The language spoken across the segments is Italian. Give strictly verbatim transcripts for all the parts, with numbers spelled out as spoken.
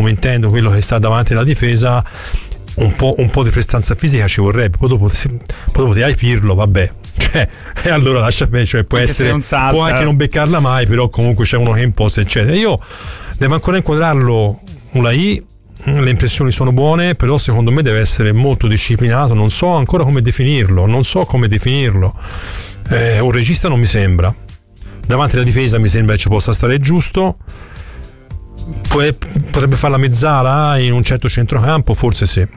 come intendo quello che sta davanti alla difesa, un po', un po' di prestanza fisica ci vorrebbe. Poi dopo, poi dopo ti hai Pirlo, vabbè, cioè, e allora lascia me, cioè può essere, può anche non beccarla mai, però comunque c'è uno che imposta, eccetera. Io devo ancora inquadrarlo Ulai, le impressioni sono buone, però secondo me deve essere molto disciplinato, non so ancora come definirlo, non so come definirlo. Eh, un regista non mi sembra. Davanti alla difesa mi sembra che ci possa stare giusto. Potrebbe fare la mezzala in un certo centrocampo, forse sì.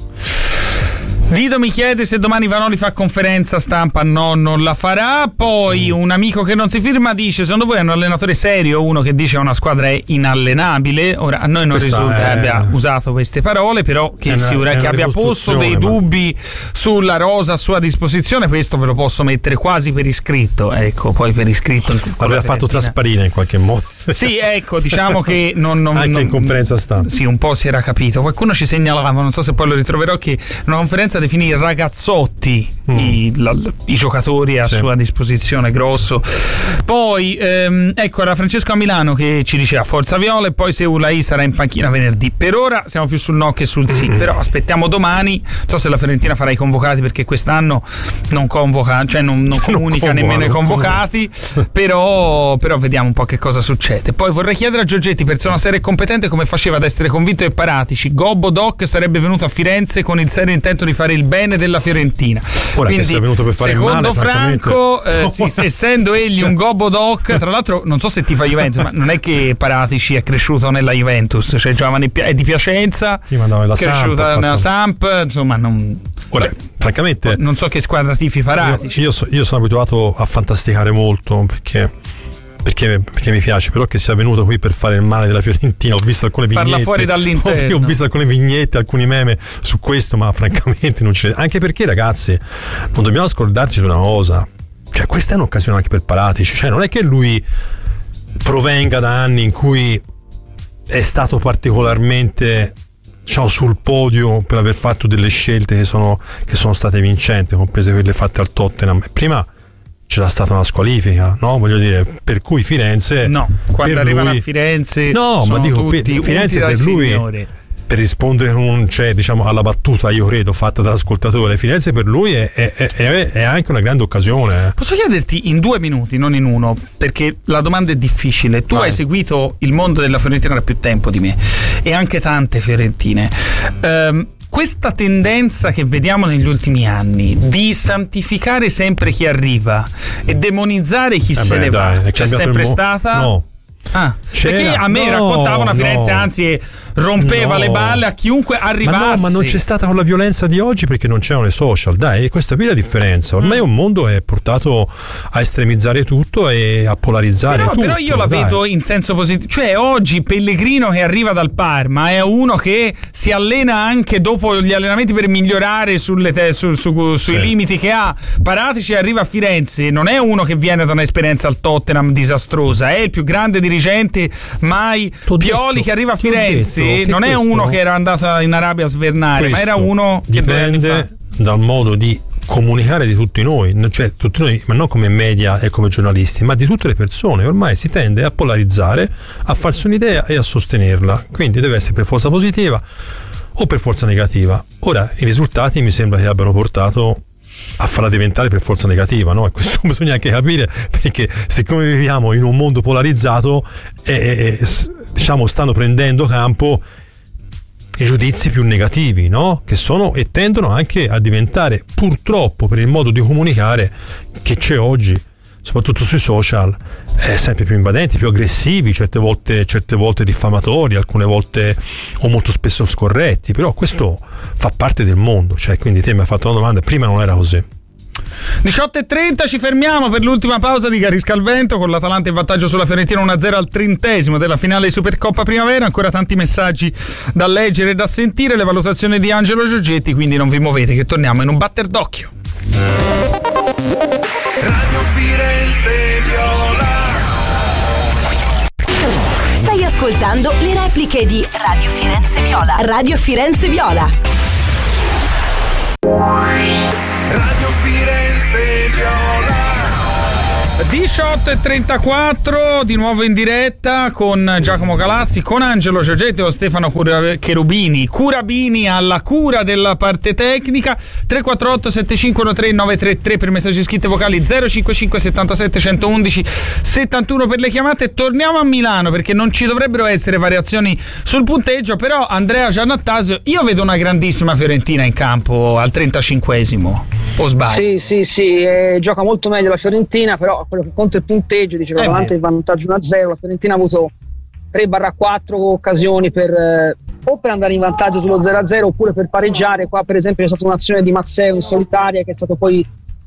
Dido mi chiede se domani Vanoli fa conferenza stampa. No, non la farà. Poi un amico che non si firma dice: secondo voi è un allenatore serio uno che dice che una squadra è inallenabile? Ora a noi non Questa risulta è... che abbia usato queste parole, però che, una, sicura, che abbia posto dei dubbi sulla rosa a sua disposizione, questo ve lo posso mettere quasi per iscritto. Ecco, poi per iscritto aveva fatto trasparire in qualche modo. Sì, ecco, diciamo che non, non, anche non, in conferenza stampa sì, un po' si era capito. Qualcuno ci segnalava, non so se poi lo ritroverò, che una conferenza definì ragazzotti mm. i, la, i giocatori a sì. sua disposizione, grosso. Poi ehm, ecco, era Francesco a Milano che ci diceva forza Viola, e poi se Ulai sarà in panchina venerdì. Per ora siamo più sul no che sul sì, mm. però aspettiamo domani. Non so se la Fiorentina farà i convocati, perché quest'anno non convoca, cioè non, non comunica non nemmeno i convocati, però, però vediamo un po' che cosa succede. Poi vorrei chiedere a Giorgetti, persona seria e competente, come faceva ad essere convinto che Paratici, Gobbo Doc, sarebbe venuto a Firenze con il serio intento di fare il bene della Fiorentina. Ora quindi, che sia venuto per fare secondo il male, Franco, eh, sì, essendo egli un Gobbo Doc, tra l'altro non so se tifa Juventus, ma non è che Paratici è cresciuto nella Juventus, cioè giovane è di Piacenza, sì, è cresciuta Samp, nella Samp, insomma non... Ora, francamente non so che squadra tifi Paratici. Io, io, so, io sono abituato a fantasticare molto, perché Perché, perché mi piace, però che sia venuto qui per fare il male della Fiorentina. Ho visto alcune vignette, farla fuori dall'interno. Ho, ho visto alcune vignette, alcuni meme su questo, ma francamente non c'è. Anche perché, ragazzi, non dobbiamo scordarci di una cosa, cioè questa è un'occasione anche per Paratici, cioè non è che lui provenga da anni in cui è stato particolarmente ciao sul podio per aver fatto delle scelte che sono, che sono state vincenti, comprese quelle fatte al Tottenham. Prima c'era stata una squalifica, no? Voglio dire, per cui Firenze, no, quando arrivano lui, a Firenze, no, ma dico per, Firenze per lui, signore. Per rispondere con, cioè, diciamo, alla battuta, io credo, fatta dall'ascoltatore, Firenze per lui è, è, è, è anche una grande occasione. Posso chiederti in due minuti, non in uno, perché la domanda è difficile. Tu Vai. hai seguito il mondo della Fiorentina da più tempo di me, e anche tante fiorentine. Um, Questa tendenza che vediamo negli ultimi anni di santificare sempre chi arriva e demonizzare chi eh se beh, ne dai, va, c'è sempre mo- stata? No. Ah, perché a me no, raccontavano a Firenze, no. anzi rompeva no. le balle a chiunque arrivasse. Ma no, ma non c'è stata con la violenza di oggi, perché non c'erano i social, dai, questa qui è la differenza. Ormai mm. un mondo è portato a estremizzare tutto e a polarizzare però, tutto. Però io la dai. vedo in senso positivo, cioè oggi Pellegrino che arriva dal Parma è uno che si allena anche dopo gli allenamenti per migliorare sulle te, su, su, sui sì. limiti che ha. Paratici arriva a Firenze, non è uno che viene da un'esperienza al Tottenham disastrosa, è il più grande dirigente mai. T'ho Pioli detto, che arriva a Firenze detto, non è uno che era andato in Arabia a svernare, ma era uno che dipende dal modo di comunicare di tutti noi, cioè tutti noi, ma non come media e come giornalisti, ma di tutte le persone. Ormai si tende a polarizzare, a farsi un'idea e a sostenerla, quindi deve essere per forza positiva o per forza negativa. Ora i risultati mi sembra che abbiano portato a farla diventare per forza negativa, no? E questo bisogna anche capire, perché siccome viviamo in un mondo polarizzato, eh, eh, diciamo stanno prendendo campo i giudizi più negativi, no? Che sono e tendono anche a diventare, purtroppo per il modo di comunicare che c'è oggi, soprattutto sui social, eh, sempre più invadenti, più aggressivi, certe volte, certe volte diffamatori, alcune volte o molto spesso scorretti, però questo fa parte del mondo, cioè, quindi te mi hai fatto una domanda, prima non era così. diciotto e trenta, ci fermiamo per l'ultima pausa di Garisca al Vento, con l'Atalanta in vantaggio sulla Fiorentina uno a zero al trentesimo della finale di Supercoppa Primavera. Ancora tanti messaggi da leggere e da sentire, le valutazioni di Angelo Giorgetti, quindi non vi muovete che torniamo in un batter d'occhio. Radio Firenze Viola. Stai ascoltando le repliche di Radio Firenze Viola. Radio Firenze Viola. Radio Firenze Viola. diciotto e trentaquattro, di nuovo in diretta con Giacomo Galassi, con Angelo Giorgetti e Stefano Cura- Cherubini. Curabini alla cura della parte tecnica. Tre quattro otto sette cinque uno tre nove tre tre per messaggi scritti vocali, zero cinque cinque settantasette centoundici settantuno per le chiamate. Torniamo a Milano perché non ci dovrebbero essere variazioni sul punteggio, però Andrea Giannattasio, io vedo una grandissima Fiorentina in campo al trentacinquesimo, o sbaglio? Sì, sì, sì, eh, gioca molto meglio la Fiorentina, però quello che conta il punteggio, diceva davanti il vantaggio uno a zero, la Fiorentina ha avuto tre quattro occasioni per eh, o per andare in vantaggio sullo zero a zero oppure per pareggiare. Qua per esempio c'è stata un'azione di Mazzeo solitaria che è stato poi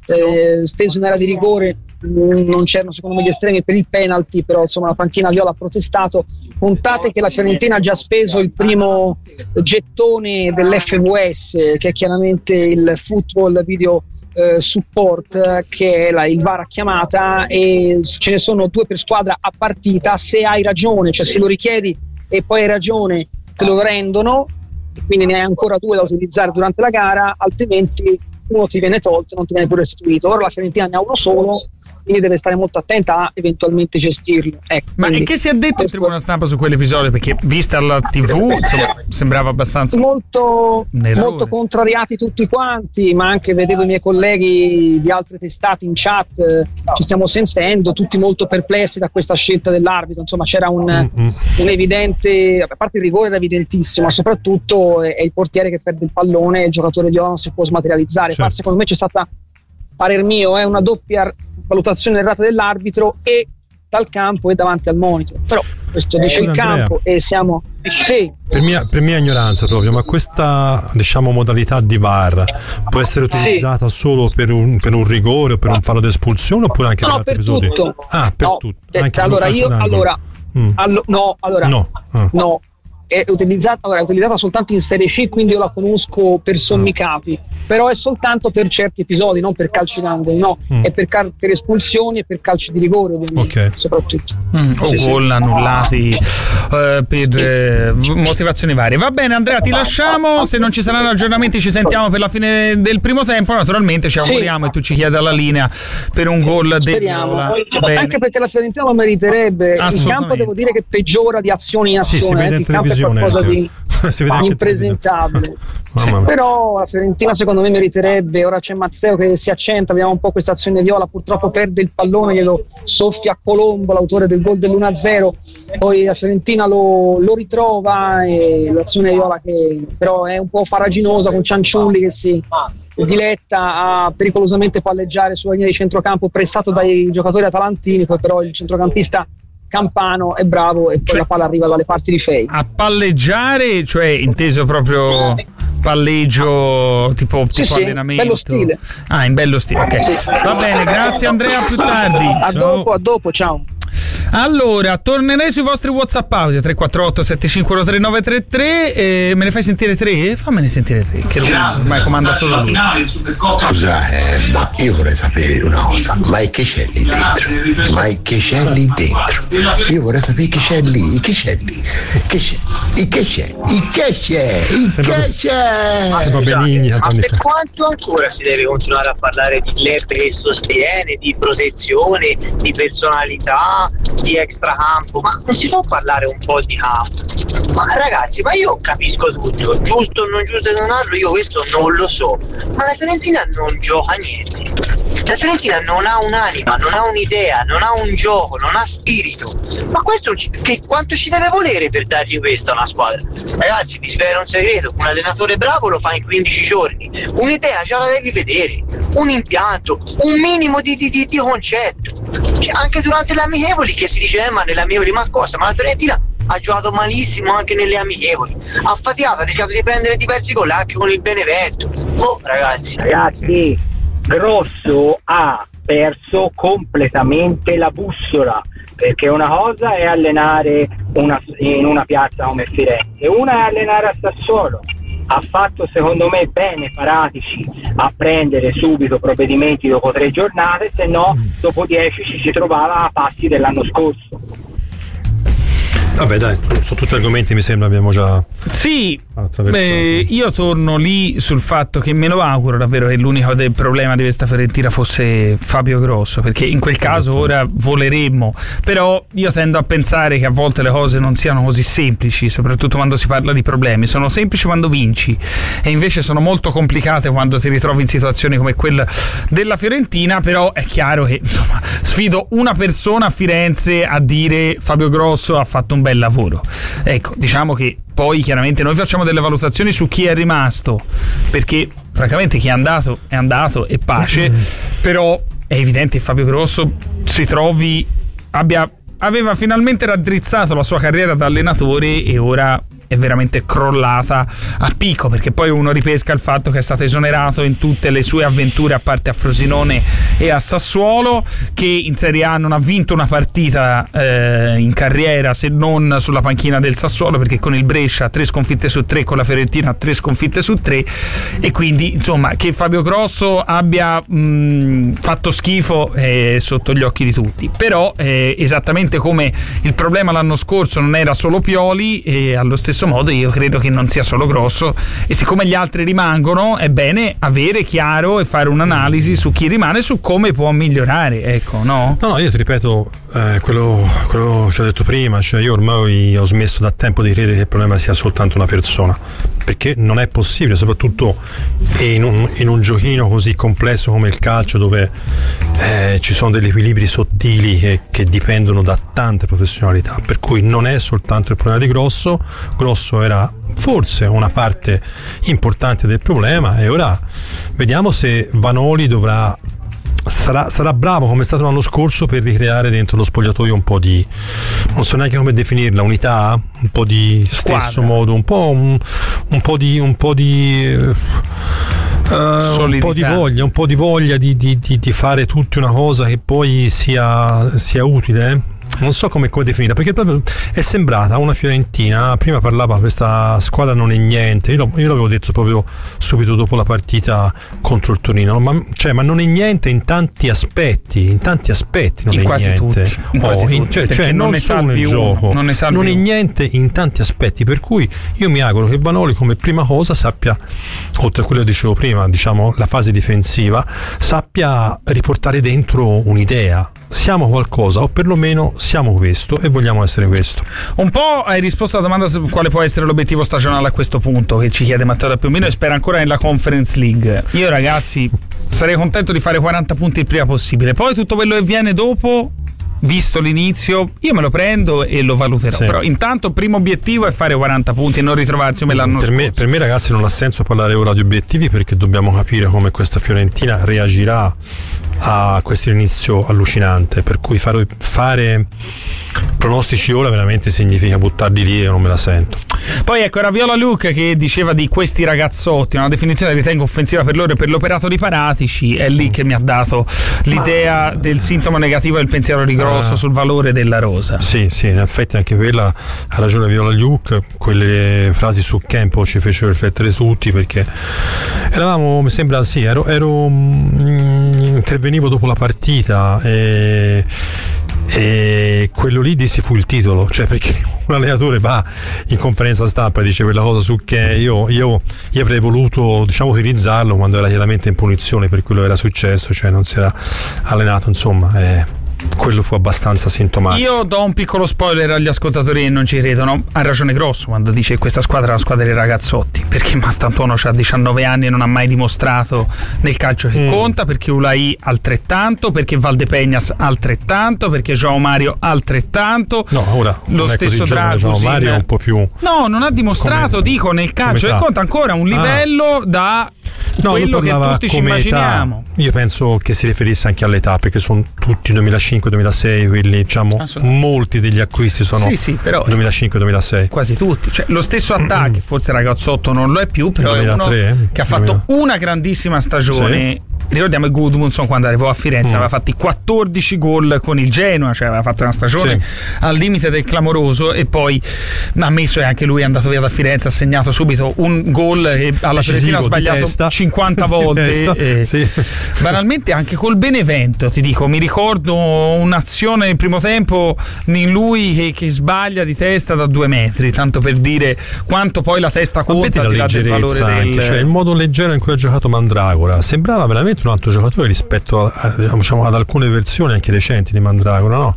eh, steso in area di rigore, non c'erano secondo me gli estremi per il penalty, però insomma la panchina viola ha protestato. Contate che la Fiorentina ha già speso il primo gettone dell'F V S, che è chiaramente il Football Video eh, Support, che è la, il V A R a chiamata, e ce ne sono due per squadra a partita. Se hai ragione, cioè se lo richiedi e poi hai ragione, te lo rendono, quindi ne hai ancora due da utilizzare durante la gara, altrimenti uno ti viene tolto e non ti viene pure restituito. Ora la Fiorentina ne ha uno solo, quindi deve stare molto attenta a eventualmente gestirlo. Ecco, ma quindi, e che si è detto in tribuna stampa su quell'episodio? Perché vista la tivù insomma, sembrava abbastanza molto, molto contrariati tutti quanti, ma anche vedevo i miei colleghi di altre testate in chat, eh, ci stiamo sentendo tutti molto perplessi da questa scelta dell'arbitro. Insomma c'era un, mm-hmm. un evidente, a parte il rigore era evidentissimo, ma soprattutto è, è il portiere che perde il pallone e il giocatore viola non si può smaterializzare. Certo. Qua secondo me c'è stata, parer mio, è una doppia valutazione errata dell'arbitro e dal campo e davanti al monitor, però questo dice il campo e siamo sì. per, mia, per mia ignoranza proprio, ma questa diciamo modalità di V A R può essere utilizzata sì. solo per un, per un rigore o per un fallo d'espulsione oppure anche no, per altri per episodi? Tutto. Ah, per no, tutto. Per, anche allora io allora, mm. allo, no, allora no, ah. no. È utilizzata, allora, è utilizzata soltanto in Serie C, quindi io la conosco per sommi capi, però è soltanto per certi episodi, non per calci d'angolo, no, mm. è per, cal- per espulsioni e per calci di rigore, ovviamente, okay. soprattutto. Mm, o sì, gol sì. annullati uh, per eh, motivazioni varie. Va bene Andrea, ti lasciamo, se non ci saranno aggiornamenti ci sentiamo per la fine del primo tempo, naturalmente ci auguriamo sì. e tu ci chiedi alla linea per un gol del Viola. Anche perché la Fiorentina lo meriterebbe, il campo devo dire che peggiora di azione in azione, sì, si vede eh, il campo è qualcosa anche. di impresentabile. Sì. Però la Fiorentina secondo me meriterebbe. Ora c'è Mazzeo che si accenta, abbiamo un po' questa azione viola, purtroppo perde il pallone, glielo soffia a Colombo, l'autore del gol dell'uno a zero, poi la Fiorentina lo, lo ritrova e l'azione viola che però è un po' farraginosa, con Cianciulli che si diletta a pericolosamente palleggiare sulla linea di centrocampo pressato dai giocatori atalantini, poi però il centrocampista Campano è bravo e poi cioè, la palla arriva dalle parti di Fei. A palleggiare, cioè inteso proprio palleggio tipo, sì, tipo sì, allenamento? Bello stile. Ah, in bello stile, ok. Sì. Va bene, grazie Andrea, a più tardi. A ciao. dopo, a dopo, ciao. Allora, tornerei sui vostri WhatsApp audio tre quattro otto sette cinque uno tre nove tre tre. E me ne fai sentire tre? Fammene sentire tre, che ormai comanda solo lui. Scusa, eh, ma io vorrei sapere una cosa, ma che c'è lì dentro? Ma che c'è lì dentro? Io vorrei sapere che c'è lì, che c'è lì, che c'è, il che c'è, il che c'è, il che c'è. Ma, scusate, ma per quanto ancora si deve continuare a parlare di club che sostiene, di protezione, di personalità, di extracampo? Ma non si può parlare un po' di campo? Ma ragazzi, ma io capisco tutto, giusto o non giusto non altro, io questo non lo so, ma la Fiorentina non gioca niente. La Fiorentina non ha un'anima, non ha un'idea, non ha un gioco, non ha spirito. Ma questo che quanto ci deve volere per dargli questo a una squadra? Ragazzi, vi svelo un segreto: un allenatore bravo lo fa in quindici giorni, un'idea già la devi vedere, un impianto, un minimo di, di, di, di concetto. Cioè, anche durante le amichevoli che si dice eh, ma nelle amichevoli ma cosa? Ma la Fiorentina ha giocato malissimo anche nelle amichevoli, ha faticato, ha rischiato di prendere diversi gol anche con il Benevento. Oh ragazzi ragazzi Grosso ha perso completamente la bussola, perché una cosa è allenare una, in una piazza come Firenze, una è allenare a Sassuolo. Ha fatto secondo me bene Paratici a prendere subito provvedimenti dopo tre giornate, se no dopo dieci ci si trovava a passi dell'anno scorso. Vabbè dai, su tutti argomenti mi sembra abbiamo già sì. Beh, io torno lì sul fatto che me lo auguro davvero che l'unico del problema di questa Fiorentina fosse Fabio Grosso, perché in quel caso ora voleremmo, però io tendo a pensare che a volte le cose non siano così semplici, soprattutto quando si parla di problemi. Sono semplici quando vinci e invece sono molto complicate quando ti ritrovi in situazioni come quella della Fiorentina. Però è chiaro che insomma sfido una persona a Firenze a dire Fabio Grosso ha fatto un bel lavoro. Ecco, diciamo che poi chiaramente noi facciamo delle valutazioni su chi è rimasto, perché francamente chi è andato è andato e pace, mm. però è evidente che Fabio Grosso si trovi abbia aveva finalmente raddrizzato la sua carriera da allenatore e ora è veramente crollata a picco, perché poi uno ripesca il fatto che è stato esonerato in tutte le sue avventure a parte a Frosinone e a Sassuolo, che in Serie A non ha vinto una partita eh, in carriera se non sulla panchina del Sassuolo, perché con il Brescia tre sconfitte su tre, con la Fiorentina tre sconfitte su tre, e quindi insomma che Fabio Grosso abbia mh, fatto schifo è sotto gli occhi di tutti. Però eh, esattamente come il problema l'anno scorso non era solo Pioli, e allo stesso modo io credo che non sia solo Grosso, e siccome gli altri rimangono è bene avere chiaro e fare un'analisi su chi rimane e su come può migliorare, ecco. No, no, no io ti ripeto eh, quello, quello che ho detto prima, cioè io ormai ho smesso da tempo di credere che il problema sia soltanto una persona, perché non è possibile, soprattutto in un, in un giochino così complesso come il calcio, dove eh, ci sono degli equilibri sottili che, che dipendono da tante professionalità, per cui non è soltanto il problema di Grosso. Grosso era forse una parte importante del problema, e ora vediamo se Vanoli dovrà sarà, sarà bravo come è stato l'anno scorso per ricreare dentro lo spogliatoio un po' di, non so neanche come definirla, unità, un po' di squadra, stesso modo, un po' un, un po' di un po' di uh, un po' di voglia, un po' di voglia di, di, di, di fare tutti una cosa che poi sia, sia utile, eh? Non so come, come definirla, perché proprio è sembrata una Fiorentina. Prima parlava questa squadra non è niente, io, io l'avevo detto proprio subito dopo la partita contro il Torino, ma, cioè, ma non è niente in tanti aspetti, in tanti aspetti non in è quasi niente tutti, in oh, quasi in, tutti, cioè, cioè non, non solo nel uno, gioco non, ne non è niente in tanti aspetti, per cui io mi auguro che Vanoli come prima cosa sappia, oltre a quello che dicevo prima, diciamo la fase difensiva, sappia riportare dentro un'idea, siamo qualcosa, o perlomeno siamo questo e vogliamo essere questo. Un po' hai risposto alla domanda su quale può essere l'obiettivo stagionale a questo punto, che ci chiede Matteo da Piombino, e spera ancora nella Conference League. Io ragazzi sarei contento di fare quaranta punti il prima possibile, poi tutto quello che viene dopo, visto l'inizio, io me lo prendo e lo valuterò, sì. Però intanto il primo obiettivo è fare quaranta punti e non ritrovarsi come l'anno per scorso. Me, per me ragazzi non ha senso parlare ora di obiettivi, perché dobbiamo capire come questa Fiorentina reagirà a questo inizio allucinante, per cui fare, fare pronostici ora veramente significa buttarli lì e non me la sento. Poi ecco, era Viola Luke che diceva di questi ragazzotti, una definizione che ritengo offensiva per loro e per l'operato di Paratici, è lì che mi ha dato l'idea Ma... del sintomo negativo del pensiero di Grosso ah. sul valore della rosa. Sì, sì, in effetti anche quella ha ragione Viola Luke, quelle frasi su Campo ci fecero riflettere tutti, perché eravamo, mi sembra, sì, ero, ero mh, intervenivo dopo la partita e e quello lì dissi fu il titolo, cioè perché un allenatore va in conferenza stampa e dice quella cosa su che io, io, io avrei voluto, diciamo, utilizzarlo quando era chiaramente in punizione per quello che era successo, cioè non si era allenato, insomma, eh. Quello fu abbastanza sintomatico. Io do un piccolo spoiler agli ascoltatori che non ci credono. Ha ragione Grosso quando dice che questa squadra è una squadra dei ragazzotti, perché Mastantuono ha diciannove anni e non ha mai dimostrato nel calcio che mm. conta, perché Ulai altrettanto, perché Valdepeñas altrettanto, perché João Mario altrettanto. No, ora lo stesso Dragusin. João Mario è un po' più. No, non ha dimostrato, come, dico, nel calcio che conta ancora un livello ah. da no, quello che tutti ci immaginiamo. Età. Io penso che si riferisse anche all'età, perché sono tutti duemilacinque duemilasei, quelli, diciamo, molti degli acquisti sono sì, sì, però duemilacinque duemilasei. Quasi tutti, cioè lo stesso attacco, forse Ragazzotto non lo è più, però duemilatré, è uno che ha fatto una grandissima stagione. Sì. ricordiamo che Gudmundsson quando arrivò a Firenze mm. aveva fatti quattordici gol con il Genoa, cioè aveva fatto una stagione sì. al limite del clamoroso, e poi ha messo, e anche lui è andato via da Firenze, ha segnato subito un gol e alla Fiorentina ha sbagliato cinquanta volte e sì. banalmente anche col Benevento, ti dico, mi ricordo un'azione nel primo tempo in lui che, che sbaglia di testa da due metri, tanto per dire quanto poi la testa conta, al di là del valore anche, del... cioè il modo leggero in cui ha giocato Mandragora sembrava veramente un altro giocatore rispetto a, diciamo, ad alcune versioni anche recenti di Mandragora, no?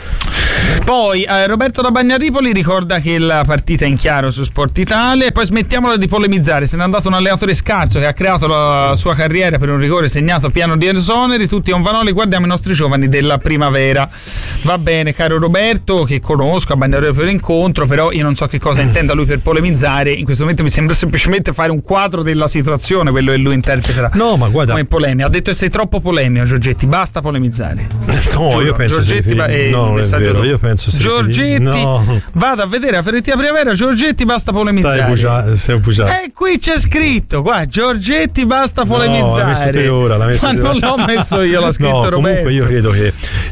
Poi eh, Roberto da Bagnaripoli ricorda che la partita è in chiaro su Sport Italia, e poi smettiamola di polemizzare, se n'è andato un allenatore scarso che ha creato la sua carriera per un rigore segnato pieno di esoneri, tutti a un vanoli, guardiamo i nostri giovani della primavera. Va bene, caro Roberto, che conosco a Bagnaripoli per incontro, però io non so che cosa intenda lui per polemizzare, in questo momento mi sembra semplicemente fare un quadro della situazione, quello che lui interpreterà. No, ma guarda, come polemica, ha detto che sei troppo polemico, Giorgetti, basta polemizzare. No, Giuro, io penso Giorgetti riferì... ba- no, non è vero, io penso Giorgetti, no. vado a vedere la Fiorentina primavera, Giorgetti basta polemizzare. Stai bugia- stai bugiando. E qui c'è scritto, qua, Giorgetti basta polemizzare. No, l'ha messo te ora, l'ha messo ma te non ora. l'ho messo io, l'ha scritto no, Roberto. Comunque io credo che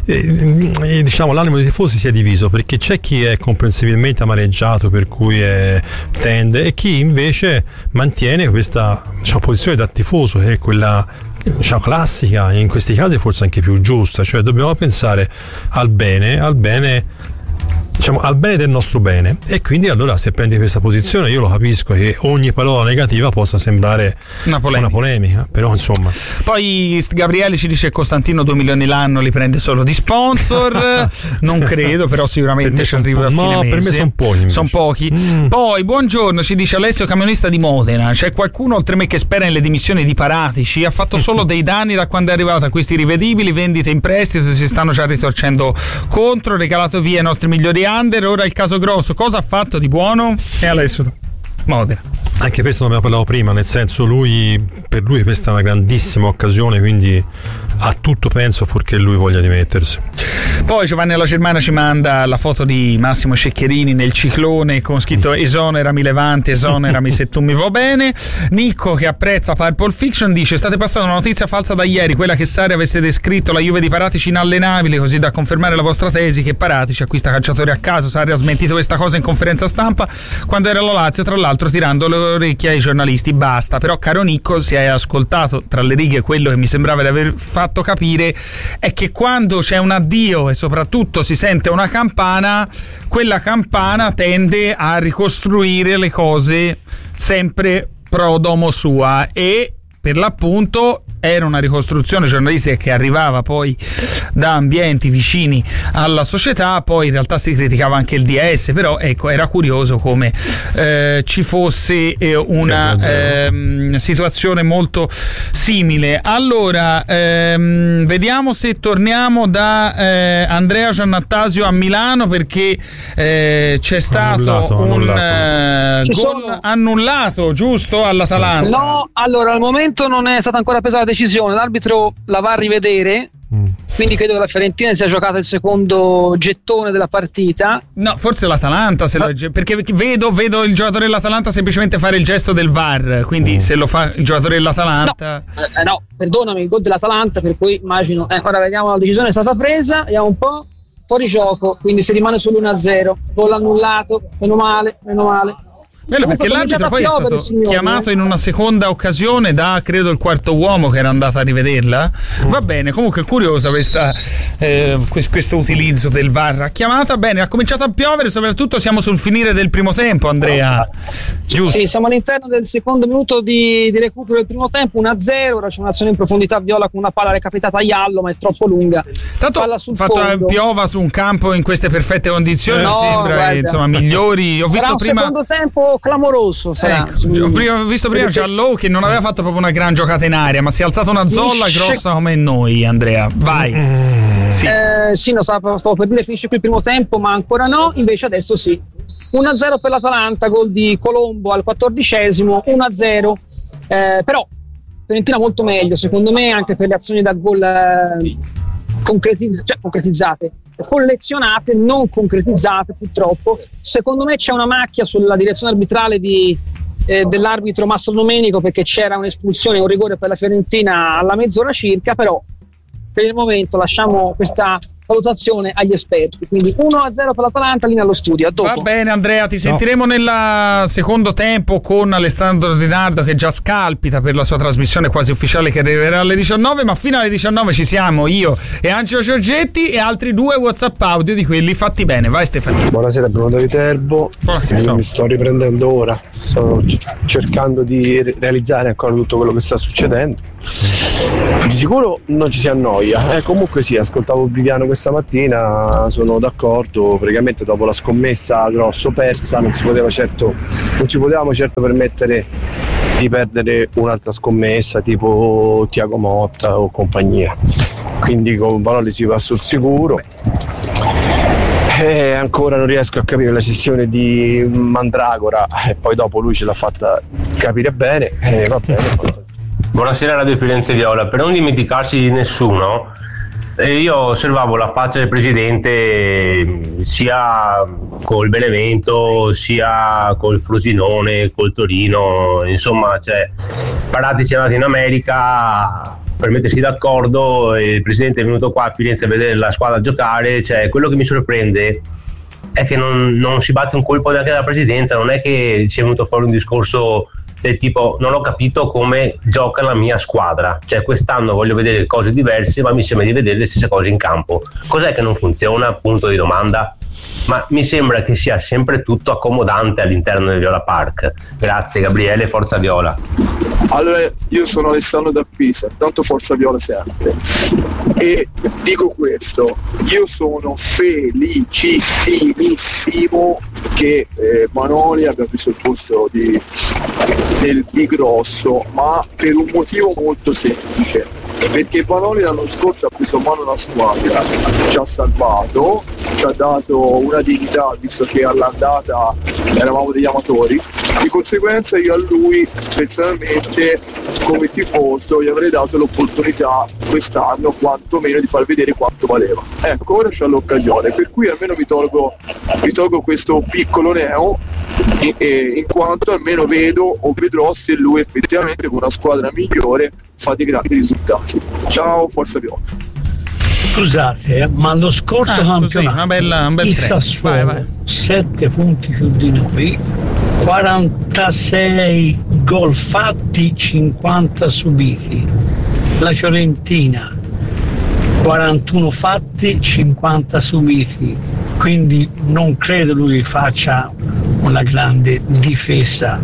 eh, diciamo l'animo dei tifosi sia diviso, perché c'è chi è comprensibilmente amareggiato, per cui è, tende, e chi invece mantiene questa, diciamo, posizione da tifoso, che è quella, diciamo, classica, e in questi casi forse anche più giusta, cioè dobbiamo pensare al bene, al bene diciamo al bene del nostro bene, e quindi allora se prendi questa posizione io lo capisco che ogni parola negativa possa sembrare una polemica, una polemica, però insomma. Poi Gabriele ci dice Costantino due milioni l'anno li prende solo di sponsor. Non credo, però sicuramente ci arriva a fine no, mese. per me sono pochi, sono pochi. Mm. Poi buongiorno, ci dice Alessio, camionista di Modena, c'è qualcuno oltre me che spera nelle dimissioni di Paratici? Ha fatto solo dei danni da quando è arrivato a questi rivedibili, vendite in prestito si stanno già ritorcendo contro, regalato via i nostri migliori under, ora il caso grosso, cosa ha fatto di buono? E Alessio Modena. Anche questo ne abbiamo parlato prima, nel senso lui, per lui questa è una grandissima occasione, quindi a tutto penso fuorché lui voglia dimettersi. Poi Giovanni alla Germana ci manda la foto di Massimo Ceccherini nel ciclone con scritto esonerami Levante, esonerami se tu mi va bene. Nicco, che apprezza Pulp Fiction, dice: state passando una notizia falsa da ieri, quella che Sarri avesse descritto la Juve di Paratici inallenabile, così da confermare la vostra tesi che Paratici acquista calciatori a caso. Sarri ha smentito questa cosa in conferenza stampa quando era alla Lazio, tra l'altro tirando le orecchie ai giornalisti. Basta. Però caro Nicco, se hai ascoltato tra le righe quello che mi sembrava di aver fatto capire è che quando c'è un addio e soprattutto si sente una campana, quella campana tende a ricostruire le cose sempre pro domo sua, e per l'appunto era una ricostruzione giornalistica che arrivava poi da ambienti vicini alla società. Poi in realtà si criticava anche il D S, però ecco, era curioso come eh, ci fosse eh, una eh, situazione molto simile. Allora ehm, vediamo se torniamo da eh, Andrea Giannattasio a Milano, perché eh, c'è stato annullato, un Eh, annullato. gol sono... annullato, giusto, all'Atalanta? No, allora al momento non è stata ancora presa la decisione, l'arbitro la va a rivedere, mm. quindi credo che la Fiorentina sia giocata il secondo gettone della partita. No, forse l'Atalanta, se lo, perché vedo, vedo il giocatore dell'Atalanta semplicemente fare il gesto del V A R, quindi mm. se lo fa il giocatore dell'Atalanta... No, eh, no, perdonami, il gol dell'Atalanta, per cui immagino... Eh, ora vediamo, la decisione è stata presa, vediamo un po', fuori gioco, quindi si rimane sull'uno a zero, gol annullato, meno male, meno male. Bello, perché l'arbitro poi è stato signore, chiamato in una seconda occasione da credo il quarto uomo che era andato a rivederla. Va bene, comunque è curiosa questa, eh, questo utilizzo del V A R. Chiamata bene, ha cominciato a piovere, soprattutto siamo sul finire del primo tempo, Andrea. Giusto? Sì, siamo all'interno del secondo minuto di, di recupero del primo tempo, uno a zero. Ora c'è un'azione in profondità viola con una palla recapitata a Iallo, ma è troppo lunga. Tanto palla sul fatto fondo. Piova su un campo in queste perfette condizioni, no, mi sembra guarda. insomma migliori. Ho Sarà visto un prima secondo tempo clamoroso sarà. Ecco, ho, prima, ho visto prima Giallò che non aveva fatto proprio una gran giocata in aria, ma si è alzata una zolla finisce... grossa come noi. Andrea, vai. Mm. Sì, eh, sì no, stavo, stavo per dire finisce qui il primo tempo, ma ancora no, invece adesso sì. uno a zero per l'Atalanta, gol di Colombo al quattordicesimo, uno a zero, eh, però Fiorentina molto meglio secondo me, anche per le azioni da gol eh, concretizz- cioè, concretizzate, collezionate, non concretizzate purtroppo. Secondo me c'è una macchia sulla direzione arbitrale di, eh, dell'arbitro Mastro Domenico, perché c'era un'espulsione, un rigore per la Fiorentina alla mezz'ora circa, però per il momento lasciamo questa valutazione agli esperti, quindi uno a zero per l'Atalanta, linea allo studio. A dopo. Va bene Andrea, ti sentiremo no. nel secondo tempo con Alessandro Di Nardo, che già scalpita per la sua trasmissione quasi ufficiale che arriverà alle diciannove, ma fino alle diciannove ci siamo io e Angelo Giorgetti e altri due WhatsApp audio di quelli fatti bene. Vai Stefano. Buonasera Bruno da Viterbo. Buonasera. Io mi sto riprendendo ora, sto cercando di realizzare ancora tutto quello che sta succedendo. Di sicuro non ci si annoia, eh, comunque sì, ascoltavo Viviano questa mattina, sono d'accordo, praticamente dopo la scommessa grosso persa non si poteva certo, non ci potevamo certo permettere di perdere un'altra scommessa tipo Thiago Motta o compagnia, quindi con Vanoli si va sul sicuro. Eh, ancora non riesco a capire la cessione di Mandragora e poi dopo lui ce l'ha fatta capire bene, eh, va bene, forza. Buonasera Radio Firenze Viola. Per non dimenticarci di nessuno, eh, io osservavo la faccia del presidente sia col Benevento sia col Frosinone, col Torino, insomma, cioè Parati si è andato in America per mettersi d'accordo e il presidente è venuto qua a Firenze a vedere la squadra giocare. Cioè, quello che mi sorprende è che non, non si batte un colpo neanche dalla presidenza, non è che ci è venuto fuori un discorso del tipo non ho capito come gioca la mia squadra, cioè quest'anno voglio vedere cose diverse ma mi sembra di vedere le stesse cose in campo. Cos'è che non funziona? Punto di domanda. Ma mi sembra che sia sempre tutto accomodante all'interno del Viola Park. Grazie Gabriele, Forza Viola. Allora, io sono Alessandro da Pisa, tanto Forza Viola sempre, e dico questo: io sono felicissimissimo che eh, Vanoli abbia preso il posto di, del Di Grosso, ma per un motivo molto semplice, perché Vanoli l'anno scorso ha preso a mano la squadra, ci ha salvato, ci ha dato una dignità, visto che all'andata eravamo degli amatori. Di conseguenza io a lui personalmente come tifoso gli avrei dato l'opportunità quest'anno quantomeno di far vedere quanto valeva. Ecco, ora c'è l'occasione, per cui almeno mi tolgo, mi tolgo questo piccolo neo e, e, in quanto almeno vedo o vedrò se lui effettivamente con una squadra migliore fa dei grandi risultati. Ciao, Forza Viola. Scusate, ma lo scorso ah, campionato così, una bella, un bel il Sassuolo vai, vai. sette punti più di noi, quarantasei gol fatti, cinquanta subiti. La Fiorentina quarantuno fatti, cinquanta subiti, quindi non credo lui faccia una grande difesa.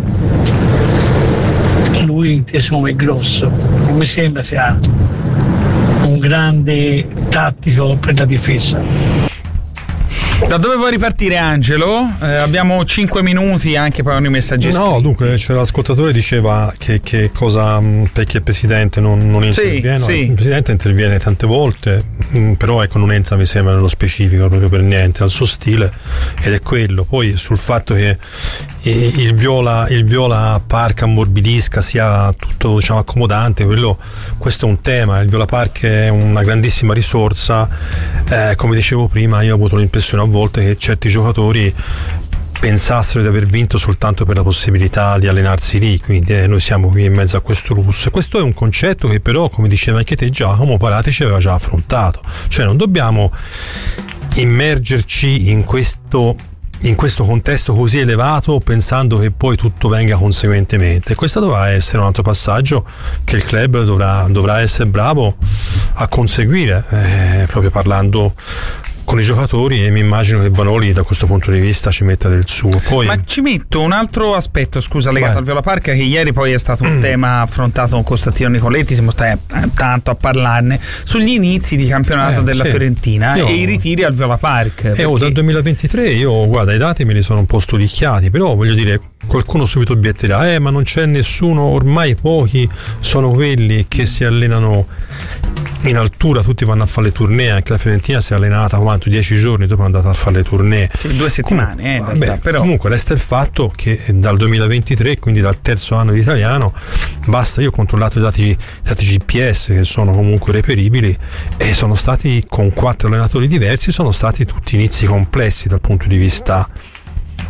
Lui inteso come grosso, non mi sembra sia un grande tattico per la difesa. Da dove vuoi ripartire Angelo? Eh, abbiamo cinque minuti anche per ogni messaggio iscritto. No, dunque c'è l'ascoltatore diceva che, che cosa perché il presidente non, non interviene. Sì, sì. Il presidente interviene tante volte, però ecco non entra mi sembra nello specifico proprio per niente, al suo stile, ed è quello. Poi sul fatto che il Viola, il Viola Park ammorbidisca, sia tutto diciamo accomodante, quello, questo è un tema. Il Viola Park è una grandissima risorsa, eh, come dicevo prima io ho avuto l'impressione a volte che certi giocatori pensassero di aver vinto soltanto per la possibilità di allenarsi lì, quindi eh, noi siamo qui in mezzo a questo lusso. Questo è un concetto che però, come diceva anche te Giacomo, Parati ci aveva già affrontato, cioè non dobbiamo immergerci in questo in questo contesto così elevato pensando che poi tutto venga conseguentemente. Questo dovrà essere un altro passaggio che il club dovrà, dovrà essere bravo a conseguire, eh, proprio parlando con i giocatori, e mi immagino che Vanoli da questo punto di vista ci metta del suo. Poi... Ma ci metto un altro aspetto, scusa, legato Vai. al Viola Park, che ieri poi è stato un mm. tema affrontato con Costantino Nicoletti, siamo stati tanto a parlarne, sugli inizi di campionato eh, della sì. Fiorentina io... e i ritiri al Viola Park. Eh, perché... oh, dal duemilaventitré io, guarda, i dati me li sono un po' studiati, però voglio dire, qualcuno subito obietterà, eh ma non c'è nessuno, ormai pochi sono quelli che si allenano in altura, tutti vanno a fare le tournée, anche la Fiorentina si è allenata quanto dieci giorni dopo è andata a fare le tournée, sì, due settimane comunque, eh, vabbè, però. comunque resta il fatto che dal duemilaventitré, quindi dal terzo anno di italiano, basta, io ho controllato i dati, i dati G P S che sono comunque reperibili, e sono stati con quattro allenatori diversi, sono stati tutti inizi complessi dal punto di vista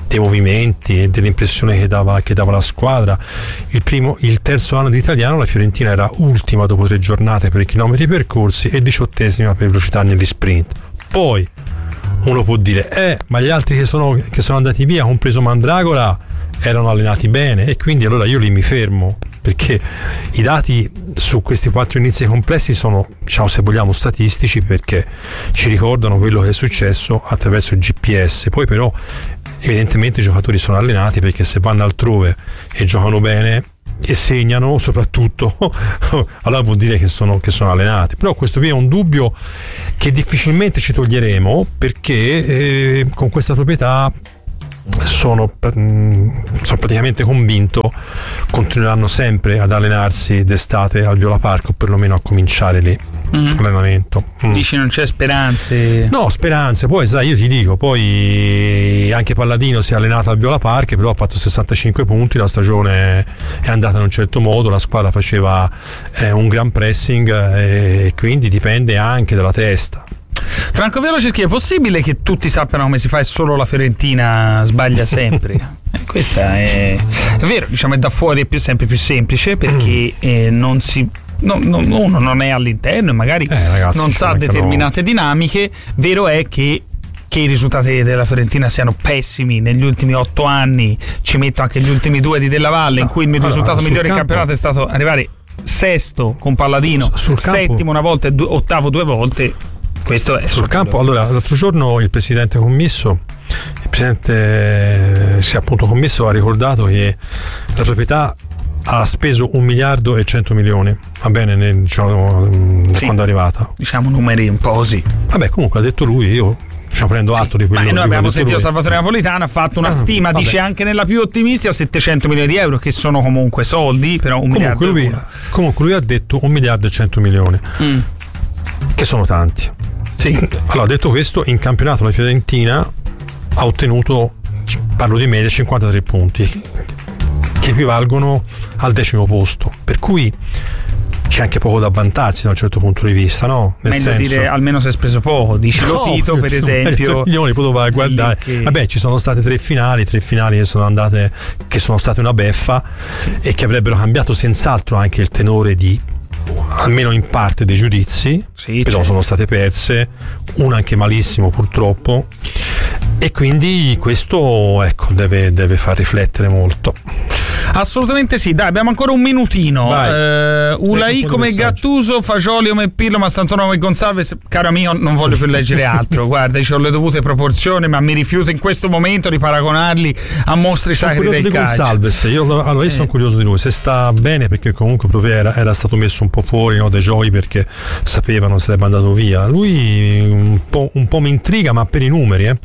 dei movimenti e dell'impressione che dava, che dava la squadra. Il primo, il terzo anno di italiano la Fiorentina era ultima dopo tre giornate per i chilometri percorsi e diciottesima per velocità negli sprint. Poi uno può dire eh ma gli altri che sono, che sono andati via, compreso Mandragola, erano allenati bene, e quindi allora io lì mi fermo, perché i dati su questi quattro inizi complessi sono, diciamo, se vogliamo, statistici, perché ci ricordano quello che è successo attraverso il G P S. Poi però evidentemente i giocatori sono allenati, perché se vanno altrove e giocano bene e segnano soprattutto, allora vuol dire che sono, che sono allenati. Però questo qui è un dubbio che difficilmente ci toglieremo, perché eh, con questa proprietà sono, sono praticamente convinto continueranno sempre ad allenarsi d'estate al Viola Park, o perlomeno a cominciare lì mm. l'allenamento. Mm. Dici non c'è speranze? No, speranze. Poi sai, io ti dico, poi anche Palladino si è allenato al Viola Park, però ha fatto sessantacinque punti, la stagione è andata in un certo modo, la squadra faceva eh, un gran pressing, eh, e quindi dipende anche dalla testa. Franco Viola ci scrive: è possibile che tutti sappiano come si fa e solo la Fiorentina sbaglia sempre? eh, questa è, è vero, diciamo, è da fuori è più, sempre più semplice, perché eh, non si no, no, uno non è all'interno e magari eh, ragazzi, non sa determinate dinamiche. Vero è che che i risultati della Fiorentina siano pessimi negli ultimi otto anni, ci metto anche gli ultimi due di Della Valle, no, in cui il allora, risultato migliore in campionato è stato arrivare sesto con Palladino, sul settimo campo, una volta e due, ottavo due volte. Questo è sul campo. Allora, l'altro giorno il presidente commisso il presidente si è appunto commisso ha ricordato che la proprietà ha speso un miliardo e cento milioni, va bene, nel, diciamo, sì, quando è arrivata, diciamo numeri un po' così. Vabbè, comunque ha detto lui, io diciamo, prendo atto sì, di quello. Ma noi abbiamo sentito lui. Salvatore Napolitano ha fatto una ah, stima, vabbè, dice anche nella più ottimistica settecento milioni di euro, che sono comunque soldi, però un comunque miliardo lui, comunque lui ha detto un miliardo e cento milioni, mm. che sono tanti. Sì. Allora, detto questo, in campionato la Fiorentina ha ottenuto, parlo di media, cinquantatré punti, che equivalgono al decimo posto, per cui c'è anche poco da vantarsi da un certo punto di vista, no? Nel Meglio senso, dire almeno si è speso poco, dici no, Lotito per esempio, milioni, poi vai a guardare che... vabbè, ci sono state tre finali tre finali che sono andate, che sono state una beffa, sì, e che avrebbero cambiato senz'altro anche il tenore di, almeno in parte, dei giudizi, sì, però certo, sono state perse, una anche malissimo purtroppo, e quindi questo, ecco, deve, deve far riflettere molto. Assolutamente sì, dai, abbiamo ancora un minutino. eh, Ulai come Gattuso, Fagioli come Pirlo, Mastantuono come Gonzalez. Caro amico, non voglio più leggere altro. Guarda, ci ho le dovute proporzioni, ma mi rifiuto in questo momento di paragonarli a mostri sono sacri del di calcio. Gonzalez, io, allora, io eh. sono curioso di lui, se sta bene, perché comunque era, era stato messo un po' fuori, no, dai giochi, perché sapevano sarebbe andato via. Lui un po', un po' mi intriga, ma per i numeri, eh.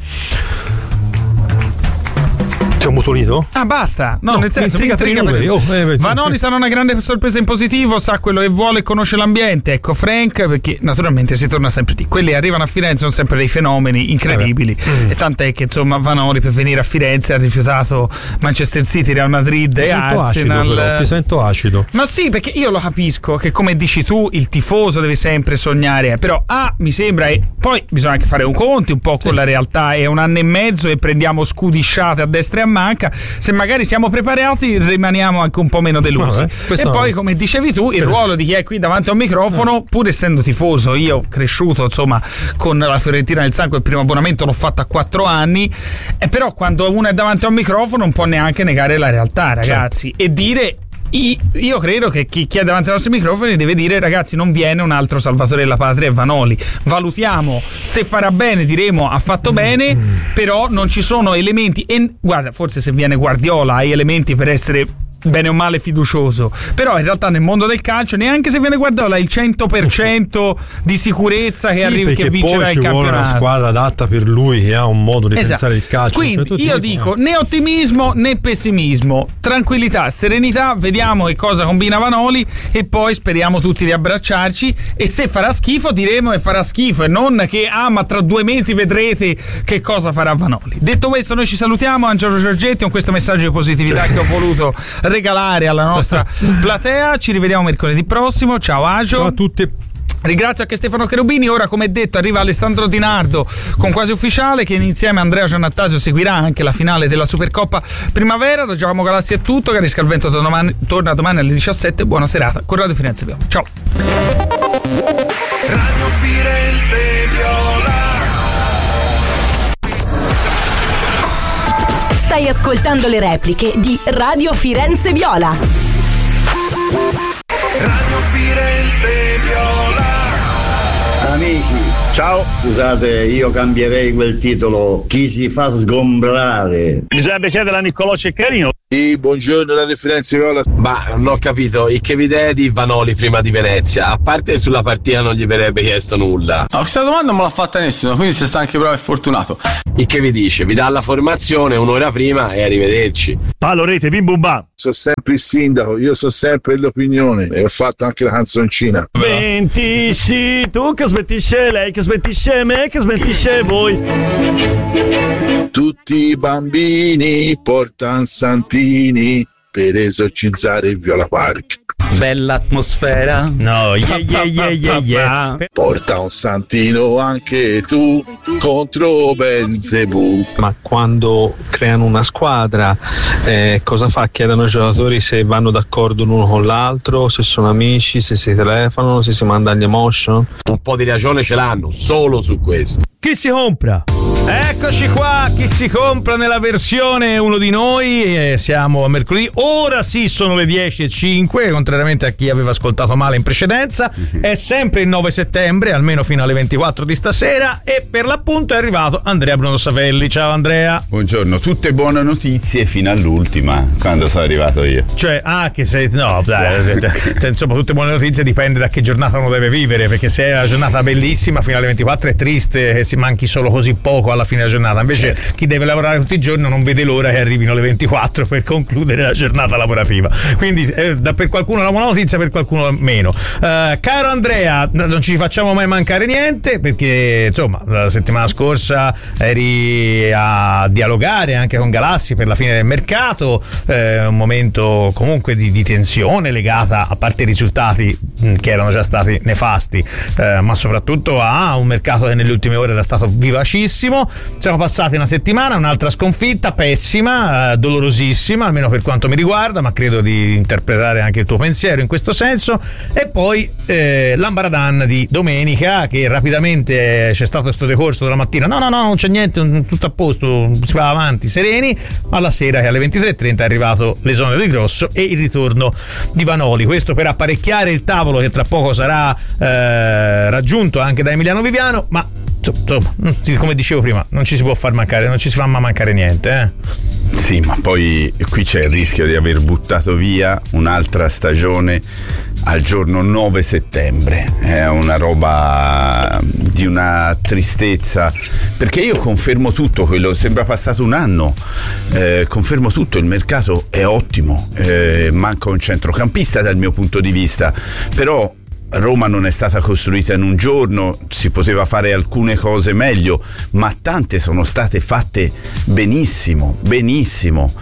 Ti ho mutolito? Ah, basta. No, no, nel senso, mi intriga, intriga per i numeri. Oh, eh, Vanoli sarà una grande sorpresa in positivo, sa quello che vuole e conosce l'ambiente. Ecco Frank, perché naturalmente si torna sempre lì. Quelli arrivano a Firenze sono sempre dei fenomeni incredibili, eh e tant'è che insomma Vanoli per venire a Firenze ha rifiutato Manchester City, Real Madrid e Arsenal. Acido, però, ti sento acido. Ma sì, perché io lo capisco che, come dici tu, il tifoso deve sempre sognare, però ah, mi sembra, e poi bisogna anche fare un conto un po' con sì, la realtà. È un anno e mezzo e prendiamo scudisciate a destra e a manca. Se magari siamo preparati, rimaniamo anche un po' meno delusi. No, eh, e poi, come dicevi tu, il ruolo di chi è qui davanti a un microfono, no, pur essendo tifoso, io cresciuto insomma con la Fiorentina nel sangue, il primo abbonamento l'ho fatto a quattro anni, e però quando uno è davanti a un microfono non può neanche negare la realtà, ragazzi, certo, e dire. Io credo che chi è davanti ai nostri microfoni deve dire: ragazzi, non viene un altro salvatore della patria, Vanoli, valutiamo, se farà bene diremo ha fatto mm. bene, però non ci sono elementi, e guarda, forse se viene Guardiola hai elementi per essere bene o male fiducioso, però in realtà nel mondo del calcio neanche se viene Guardiola il cento per cento di sicurezza che, sì, arrivi, che vincerà il campionato. Poi ci vuole una squadra adatta per lui, che ha un modo di, esatto, pensare il calcio. Quindi cioè, io dico né ottimismo né pessimismo, tranquillità, serenità, vediamo che cosa combina Vanoli e poi speriamo tutti di abbracciarci, e se farà schifo diremo che farà schifo, e non che ah ma tra due mesi vedrete che cosa farà Vanoli. Detto questo, noi ci salutiamo. Angelo Giorgetti, con questo messaggio di positività che ho voluto regalare alla nostra platea. Ci rivediamo mercoledì prossimo. Ciao Agio. Ciao a tutti. Ringrazio anche Stefano Cherubini. Ora, come detto, arriva Alessandro Di Nardo con Quasi Ufficiale, che insieme a Andrea Giannattasio seguirà anche la finale della Supercoppa Primavera. Da Giacomo Galassi è tutto. Cari Scalvento domani, torna domani alle diciassette. Buona serata con Radio Firenze Viola. Ciao. Radio Firenze Viola. Stai ascoltando le repliche di Radio Firenze Viola. Radio Firenze Viola. Amici, ciao. Scusate, io cambierei quel titolo. Chi si fa sgombrare? Bisognerebbe chiedere a Niccolò Ceccarino. Sì, buongiorno Radio Firenze Viola. Ma non ho capito, e che idea di Vanoli prima di Venezia? A parte sulla partita non gli verrebbe chiesto nulla. Ma questa domanda non me l'ha fatta nessuno, quindi sei stato anche bravo e fortunato. E che vi dice? Vi dà la formazione un'ora prima e arrivederci. Palo rete, bim bum bam. Sono sempre il sindaco, io so sempre l'opinione e ho fatto anche la canzoncina. Smentisci tu che smentisce lei, che smentisce me, che smentisce voi. Tutti i bambini portano santini per esorcizzare il Viola Park. Bella atmosfera. No, yeah, yeah, yeah, yeah, yeah. Porta un santino anche tu contro Belzebù. Ma quando creano una squadra, eh, cosa fa? Chiedono ai giocatori se vanno d'accordo l'uno con l'altro, se sono amici, se si telefonano, se si mandano gli emotion. Un po' di ragione ce l'hanno, solo su questo. Chi si compra? Eccoci qua, chi si compra nella versione Uno di Noi, eh, siamo a mercoledì, ora sì sono le dieci e cinque, contrariamente a chi aveva ascoltato male in precedenza, è sempre il nove settembre, almeno fino alle ventiquattro di stasera, e per l'appunto è arrivato Andrea Bruno Savelli. Ciao Andrea. Buongiorno, tutte buone notizie fino all'ultima, quando sono arrivato io. Cioè, ah che sei, no dai, insomma tutte buone notizie, dipende da che giornata uno deve vivere, perché se è una giornata bellissima fino alle ventiquattro è triste che si manchi solo così poco alla fine della giornata, invece certo. Chi deve lavorare tutti i giorni non vede l'ora che arrivino le ventiquattro per concludere la giornata lavorativa, quindi eh, da, per qualcuno una buona notizia, per qualcuno meno. Uh, caro Andrea, non ci facciamo mai mancare niente, perché insomma la settimana scorsa eri a dialogare anche con Galassi per la fine del mercato, eh, un momento comunque di, di tensione legata, a parte i risultati mh, che erano già stati nefasti, eh, ma soprattutto a un mercato che nelle ultime ore era stato vivacissimo. Siamo passati una settimana, un'altra sconfitta pessima, eh, dolorosissima, almeno per quanto mi riguarda, ma credo di interpretare anche il tuo pensiero in questo senso. E poi eh, l'Ambaradan di domenica, che rapidamente c'è stato questo decorso della mattina, no no no non c'è niente, tutto a posto, si va avanti sereni, alla sera che alle ventitré e trenta è arrivato l'esonero di Grosso e il ritorno di Vanoli, questo per apparecchiare il tavolo che tra poco sarà eh, raggiunto anche da Emiliano Viviano, ma insomma, come dicevo prima, non ci si può far mancare, non ci si fa mai mancare niente, eh? Sì, ma poi qui c'è il rischio di aver buttato via un'altra stagione al giorno nove settembre. È una roba di una tristezza, perché io confermo tutto quello, sembra passato un anno, eh, confermo tutto, il mercato è ottimo, eh, manca un centrocampista dal mio punto di vista, però Roma non è stata costruita in un giorno, si poteva fare alcune cose meglio, ma tante sono state fatte benissimo, benissimo.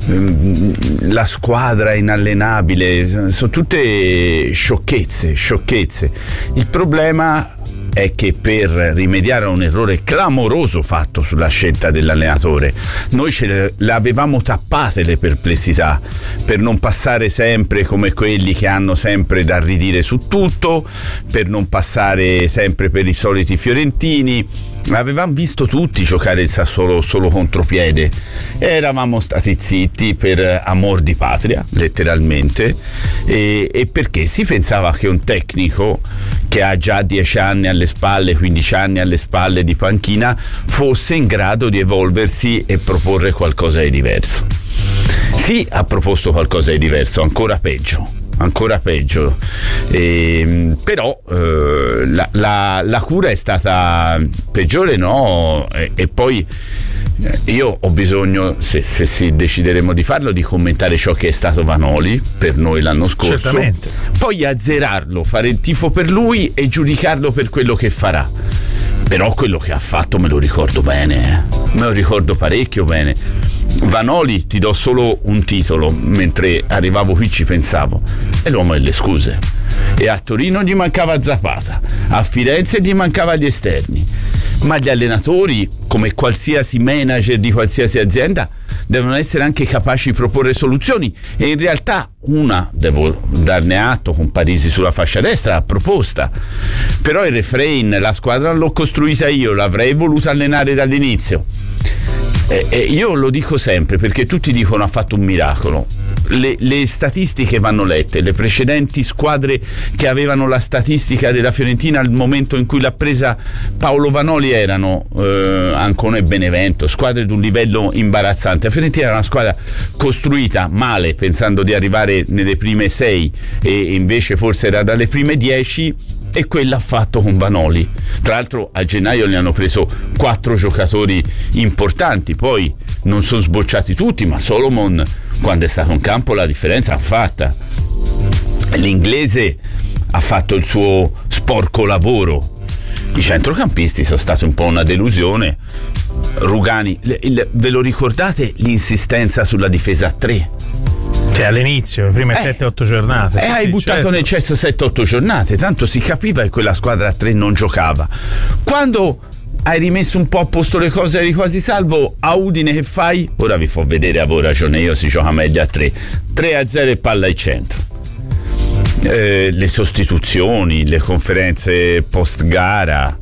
La squadra è inallenabile, sono tutte sciocchezze, sciocchezze. Il problema è che per rimediare a un errore clamoroso fatto sulla scelta dell'allenatore, noi ce le, le avevamo tappate le perplessità, per non passare sempre come quelli che hanno sempre da ridire su tutto, per non passare sempre per i soliti fiorentini. Avevamo visto tutti giocare il Sassuolo solo contropiede, eravamo stati zitti per amor di patria, letteralmente, e, e perché si pensava che un tecnico che ha già dieci anni alle spalle, quindici anni alle spalle di panchina, fosse in grado di evolversi e proporre qualcosa di diverso. Sì, ha proposto qualcosa di diverso, ancora peggio. ancora peggio, e, però eh, la, la, la cura è stata peggiore, no? E, e poi io ho bisogno, se, se si decideremo di farlo, di commentare ciò che è stato Vanoli per noi l'anno scorso. Certamente. Poi azzerarlo, fare il tifo per lui e giudicarlo per quello che farà. Però quello che ha fatto me lo ricordo bene, eh. me lo ricordo parecchio bene. Vanoli, ti do solo un titolo, mentre arrivavo qui ci pensavo, è l'uomo delle scuse. E a Torino gli mancava Zapata, a Firenze gli mancava gli esterni, ma gli allenatori, come qualsiasi manager di qualsiasi azienda, devono essere anche capaci di proporre soluzioni, e in realtà una, devo darne atto, con Parisi sulla fascia destra, ha proposta. Però il refrain, la squadra l'ho costruita io, l'avrei voluta allenare dall'inizio. E, e io lo dico sempre, perché tutti dicono ha fatto un miracolo. Le, le statistiche vanno lette. Le precedenti squadre che avevano la statistica della Fiorentina al momento in cui l'ha presa Paolo Vanoli erano eh, Ancona e Benevento, squadre di un livello imbarazzante. La Fiorentina era una squadra costruita male, pensando di arrivare nelle prime sei, e invece forse era dalle prime dieci, e quella ha fatto con Vanoli. Tra l'altro a gennaio ne hanno preso quattro giocatori importanti, poi non sono sbocciati tutti, ma Solomon, quando è stato in campo, la differenza l'ha fatta. L'inglese ha fatto il suo sporco lavoro. I centrocampisti sono stati un po' una delusione. Rugani, il, il, ve lo ricordate l'insistenza sulla difesa a tre? Cioè all'inizio, le prime sette otto giornate. E sì, hai sì, buttato certo. nel cesso sette otto giornate, tanto si capiva che quella squadra a tre non giocava. Quando hai rimesso un po' a posto le cose, eri quasi salvo, a Udine che fai? Ora vi fa vedere, avevo ragione io, si gioca meglio a tre. tre a zero e palla al centro. Eh, le sostituzioni, le conferenze post gara,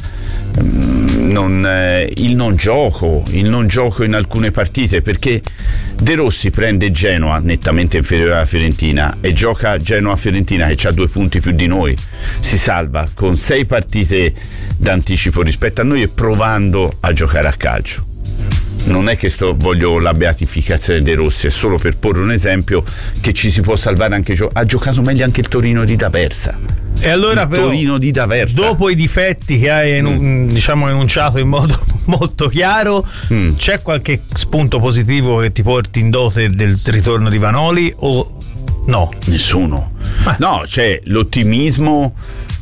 non, eh, il non gioco il non gioco in alcune partite, perché De Rossi prende Genoa nettamente inferiore alla Fiorentina e gioca Genoa-Fiorentina che ha due punti più di noi, si salva con sei partite d'anticipo rispetto a noi e provando a giocare a calcio. Non è che sto, voglio la beatificazione dei Rossi, è solo per porre un esempio che ci si può salvare anche. Gio- ha giocato meglio anche il Torino di D'Aversa. E allora, il però, Torino di D'Aversa, dopo i difetti che hai enu- mm. diciamo enunciato in modo molto chiaro, mm. c'è qualche spunto positivo che ti porti in dote del ritorno di Vanoli o no? Nessuno. Ah. No, c'è l'ottimismo.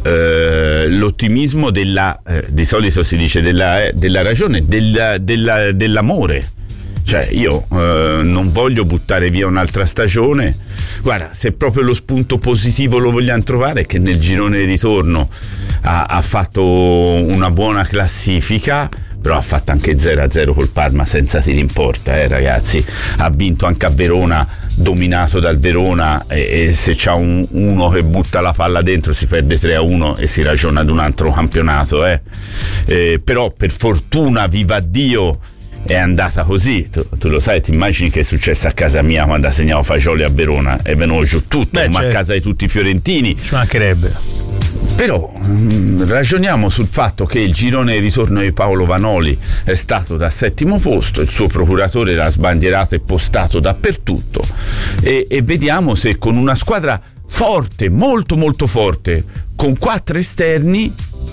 Uh, l'ottimismo della uh, di solito si dice della, eh, della ragione, della, della, dell'amore. Cioè io uh, non voglio buttare via un'altra stagione. Guarda, se proprio lo spunto positivo lo vogliamo trovare, è che nel girone di ritorno ha, ha fatto una buona classifica, però ha fatto anche zero a zero col Parma senza tiri in porta, eh, ragazzi. Ha vinto anche a Verona, dominato dal Verona, e, e se c'ha un, uno che butta la palla dentro si perde tre a uno e si ragiona ad un altro campionato, eh. Eh, però per fortuna, viva Dio, è andata così. Tu, tu lo sai, ti immagini che è successo a casa mia quando segnavo Fagioli a Verona e venuto giù tutto. Beh, ma certo, a casa di tutti i fiorentini ci mancherebbe. Però mh, ragioniamo sul fatto che il girone di ritorno di Paolo Vanoli è stato da settimo posto, il suo procuratore l'ha sbandierato e postato dappertutto, e, e vediamo se con una squadra forte, molto molto forte, con quattro esterni,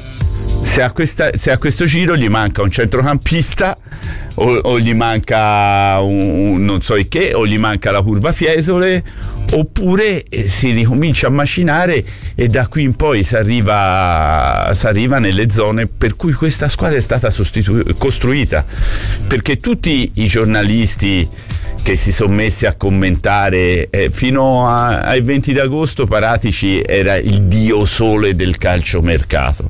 se a, questa, se a questo giro gli manca un centrocampista o, o gli manca un, un non so che, o gli manca la curva Fiesole, oppure eh, si ricomincia a macinare e da qui in poi si arriva, si arriva nelle zone per cui questa squadra è stata sostitu- costruita, perché tutti i giornalisti che si sono messi a commentare eh, fino a, ai venti d'agosto Paratici era il dio sole del calciomercato.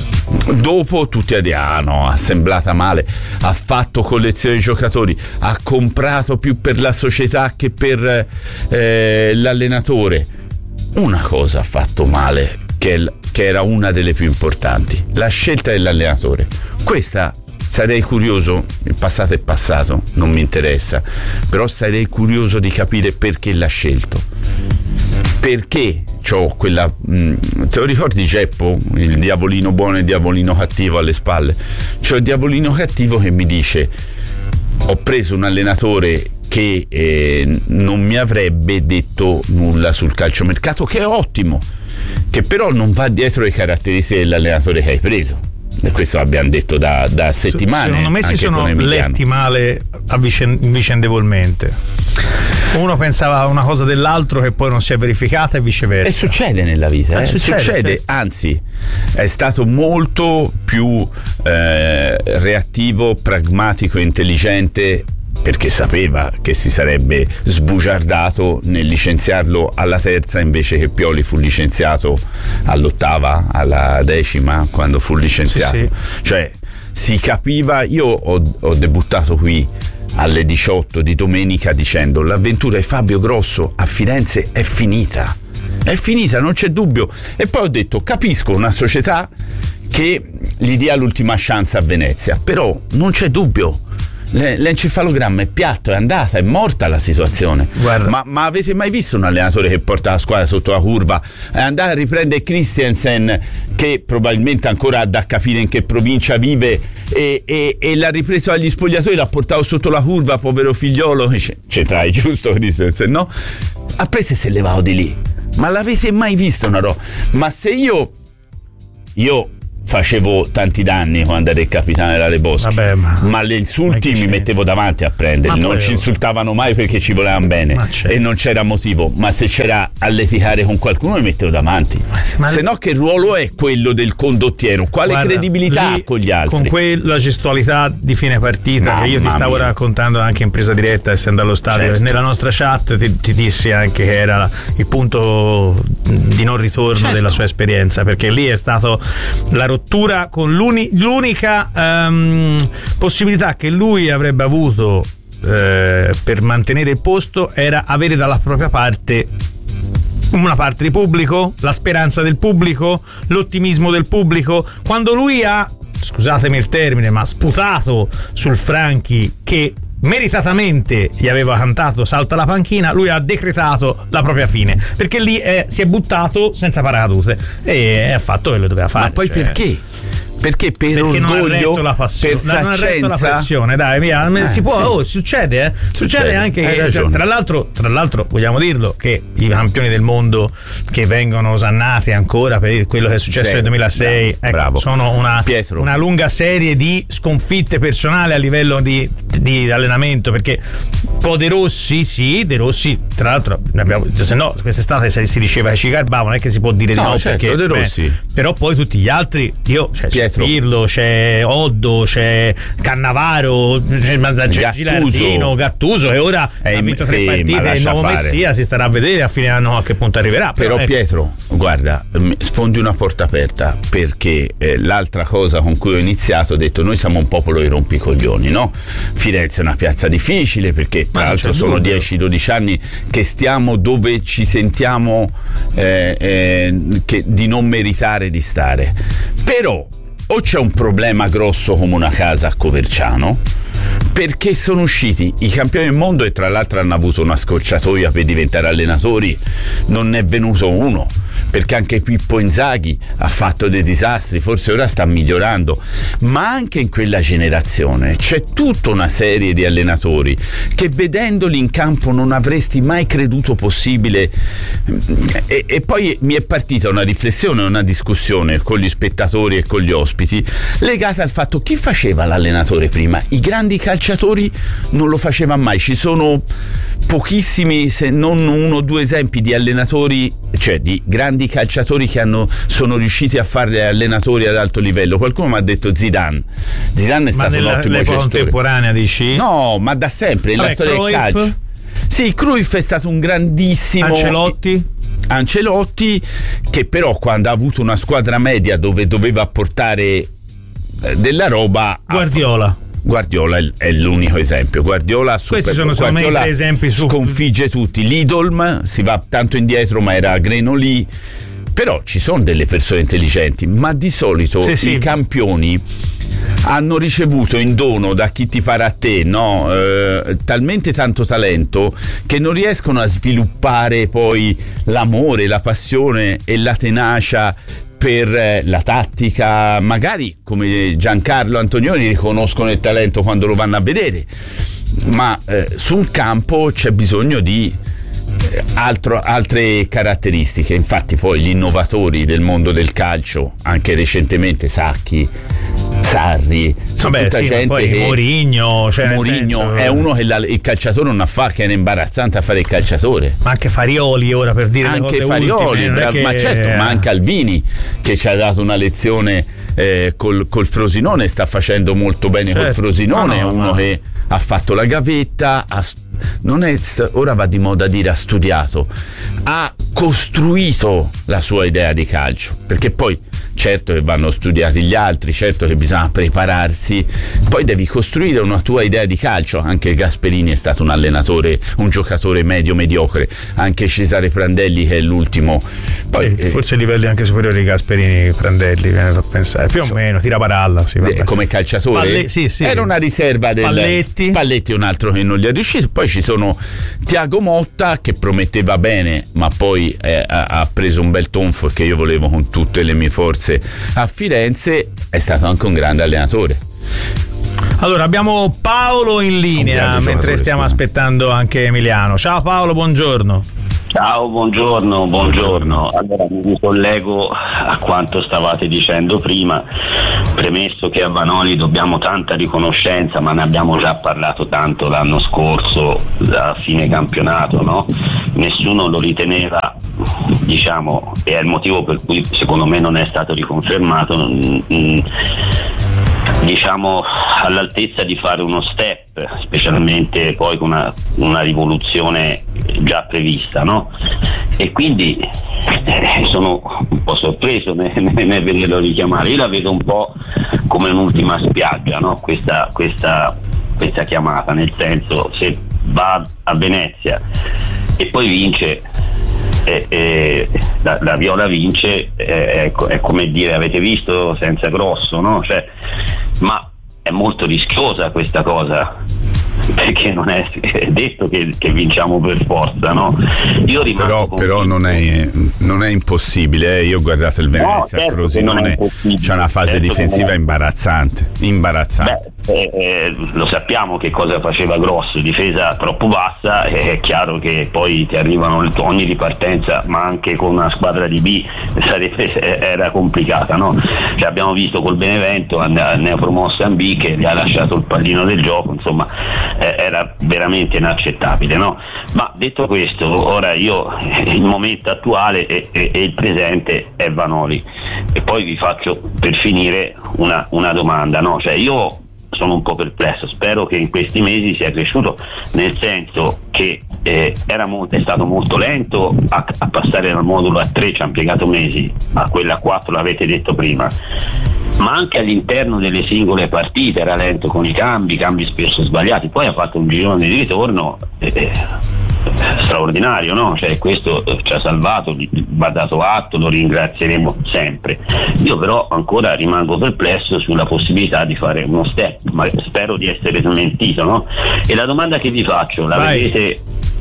Dopo tutti a dire ah no, ha sembrata male, ha fatto collezione di giocatori, ha comprato più per la società che per eh, l'allenatore. Una cosa ha fatto male, che, che era una delle più importanti, la scelta dell'allenatore. Questa sarei curioso, il passato è passato, non mi interessa, però sarei curioso di capire perché l'ha scelto. Perché c'ho quella mh, te lo ricordi Geppo, il diavolino buono e il diavolino cattivo alle spalle? C'ho il diavolino cattivo che mi dice ho preso un allenatore che eh, non mi avrebbe detto nulla sul calciomercato, che è ottimo, che però non va dietro le caratteristiche dell'allenatore che hai preso. E questo l'abbiamo detto da, da settimane. Secondo me si sono letti male avvicend- vicendevolmente. Uno pensava una cosa dell'altro che poi non si è verificata e viceversa. E succede nella vita, eh? succede, succede. Sì. Anzi, è stato molto più eh, reattivo, pragmatico e intelligente perché sapeva che si sarebbe sbugiardato nel licenziarlo alla terza invece che Pioli fu licenziato all'ottava, alla decima, quando fu licenziato. Sì, sì. Cioè si capiva. Io ho, ho debuttato qui alle diciotto di domenica dicendo: l'avventura di Fabio Grosso a Firenze è finita, è finita, non c'è dubbio. E poi ho detto: capisco una società che gli dia l'ultima chance a Venezia, però non c'è dubbio, l'encefalogramma è piatto, è andata, è morta la situazione. Ma, ma avete mai visto un allenatore che porta la squadra sotto la curva? È andata a riprendere Christiansen, che probabilmente ancora ha da capire in che provincia vive, e, e, e l'ha ripreso agli spogliatoi, l'ha portato sotto la curva, povero figliolo. C'entrai, giusto Christiansen, no? Ha preso e si è levato di lì. Ma l'avete mai visto una roba? Ma se io io facevo tanti danni quando ero il capitano della Le Boschi. Vabbè, ma, ma le insulti ma mi mettevo davanti a prenderli, non ci insultavano mai perché ci volevano bene e non c'era motivo, ma se c'era a litigare con qualcuno mi mettevo davanti, ma se no che ruolo è quello del condottiero? Quale guarda, credibilità ha con gli altri? Con quella gestualità di fine partita, no, che io ti stavo mia. raccontando anche in presa diretta essendo allo stadio, certo. Nella nostra chat ti, ti dissi anche che era il punto di non ritorno, certo, della sua esperienza, perché lì è stato la rottura con l'uni, l'unica um, possibilità che lui avrebbe avuto eh, per mantenere il posto era avere dalla propria parte una parte di pubblico, la speranza del pubblico, l'ottimismo del pubblico. Quando lui ha, scusatemi il termine, ma sputato sul Franchi, che meritatamente gli aveva cantato salta la panchina, lui ha decretato la propria fine, perché lì è, si è buttato senza paracadute e ha fatto quello che doveva fare. Ma poi cioè, perché? Perché per perché orgoglio, non ha retto la passione, per non ha retto la pressione, dai, via, eh, si può, sì. oh, succede, eh? succede, succede anche che, cioè, tra l'altro, tra l'altro vogliamo dirlo che i campioni del mondo che vengono osannati ancora per quello che è successo sì, nel duemilasei, bravo, ecco, bravo. sono una, una lunga serie di sconfitte personali a livello di, di allenamento, perché po' De Rossi, sì, De Rossi, tra l'altro, abbiamo, se no quest'estate si, si diceva che ci garbava, non è che si può dire no, di no, certo, perché, De Rossi. Beh, però poi tutti gli altri, io, cioè, c'è Pirlo, c'è Oddo, c'è Cannavaro, c'è, c'è Gilardino, Gattuso, e ora ha vinto tre sì, partite e il nuovo fare. Messia si starà a vedere a fine anno a che punto arriverà. Però, però ecco. Pietro, guarda, sfondi una porta aperta, perché eh, l'altra cosa con cui ho iniziato, ho detto noi siamo un popolo di rompicoglioni, no? Firenze è una piazza difficile perché tra l'altro sono dieci dodici anni che stiamo dove ci sentiamo eh, eh, che, di non meritare di stare, però o c'è un problema grosso come una casa a Coverciano, perché sono usciti i campioni del mondo e tra l'altro hanno avuto una scorciatoia per diventare allenatori, non ne è venuto uno, perché anche Pippo Inzaghi ha fatto dei disastri, forse ora sta migliorando, ma anche in quella generazione c'è tutta una serie di allenatori che vedendoli in campo non avresti mai creduto possibile, e, e poi mi è partita una riflessione, una discussione con gli spettatori e con gli ospiti legata al fatto: chi faceva l'allenatore prima? I grandi calciatori non lo facevano mai, ci sono pochissimi, se non uno o due esempi di allenatori, cioè di grandi calciatori che hanno, sono riusciti a fare allenatori ad alto livello. Qualcuno mi ha detto Zidane. Zidane è ma stato un ottimo gestore. Ma contemporanea dici? No, ma da sempre, nella storia Cruyff. Del calcio. Sì, Cruyff è stato un grandissimo. Ancelotti? Ancelotti, che però quando ha avuto una squadra media dove doveva portare della roba. Guardiola. Guardiola è l'unico esempio. Guardiola, super, questi sono Guardiola tre esempi su... sconfigge tutti. L'Idolm si va tanto indietro, ma era Greno lì. Però ci sono delle persone intelligenti, ma di solito sì, i sì. campioni hanno ricevuto in dono da chi ti pare a te, no? Eh, talmente tanto talento che non riescono a sviluppare poi l'amore, la passione e la tenacia per la tattica. Magari come Giancarlo Antonioni riconoscono il talento quando lo vanno a vedere, ma eh, sul campo c'è bisogno di eh, altro, altre caratteristiche. Infatti poi gli innovatori del mondo del calcio, anche recentemente Sacchi, Sarri, sono Vabbè, tutta sì, gente poi che Mourinho, cioè Mourinho senso, è uno che la, il calciatore non ha fa, che era imbarazzante a fare il calciatore. Ma anche Farioli, ora, per dire anche le cose Farioli, ultime, che... ma certo, ma anche Alvini che ci ha dato una lezione eh, col, col Frosinone, sta facendo molto bene certo. col Frosinone, no, no, è uno no. che ha fatto la gavetta, ha, non è, ora va di moda dire ha studiato, ha costruito la sua idea di calcio, perché poi certo che vanno studiati gli altri, certo che bisogna prepararsi, poi devi costruire una tua idea di calcio. Anche Gasperini è stato un allenatore, un giocatore medio mediocre, anche Cesare Prandelli che è l'ultimo, poi, sì, forse livelli anche superiori di Gasperini, Prandelli, viene da pensare, più o so, meno tira paralla, sì, come calciatore. Spalle, sì, sì. Era una riserva Spalletti. del Spalletti è un altro che non gli è riuscito. Poi ci sono Thiago Motta che prometteva bene, ma poi eh, ha, ha preso un bel tonfo che io volevo con tutte le mie forze a Firenze. È stato anche un grande allenatore. Allora abbiamo Paolo in linea mentre stiamo aspettando anche Emiliano. Ciao Paolo, buongiorno. Ciao, buongiorno, buongiorno. Allora mi ricollego a quanto stavate dicendo prima, premesso che a Vanoli dobbiamo tanta riconoscenza, ma ne abbiamo già parlato tanto l'anno scorso a fine campionato, no? Nessuno lo riteneva, diciamo, e è il motivo per cui secondo me non è stato riconfermato, mh, diciamo all'altezza di fare uno step, specialmente poi con una, una rivoluzione già prevista, no? E quindi eh, sono un po' sorpreso nel, nel vederlo richiamare. Io la vedo un po' come un'ultima spiaggia, no? Questa, questa, questa chiamata, nel senso, se va a Venezia e poi vince, eh, eh, la, la Viola vince, eh, è, è come dire avete visto senza Grosso, no? Cioè, ma è molto rischiosa questa cosa, perché non è, è detto che, che vinciamo per forza, no? Io però però non è, non è impossibile, eh? Io ho guardato il Venezia, no, certo, Frosinone, c'è una fase certo difensiva imbarazzante imbarazzante. Beh, eh, eh, lo sappiamo che cosa faceva Grosso, difesa troppo bassa, è chiaro che poi ti arrivano ogni ripartenza, ma anche con una squadra di B sarebbe, era complicata, no? Cioè, abbiamo visto col Benevento neopromossa in B che gli ha lasciato il pallino del gioco, insomma eh, era veramente inaccettabile, no? Ma detto questo, ora io il momento attuale e, e, e il presente è Vanoli, e poi vi faccio per finire una, una domanda, no? Cioè, io sono un po' perplesso, spero che in questi mesi sia cresciuto, nel senso che eh, era molto, è stato molto lento a, a passare dal modulo a tre, ci ha impiegato mesi, a quella a quattro l'avete detto prima, ma anche all'interno delle singole partite era lento con i cambi, cambi spesso sbagliati, poi ha fatto un girone di ritorno eh, straordinario, no? Cioè, questo ci ha salvato, va dato atto, lo ringrazieremo sempre. Io però ancora rimango perplesso sulla possibilità di fare uno step, ma spero di essere smentito, no? E la domanda che vi faccio, la Vai. vedete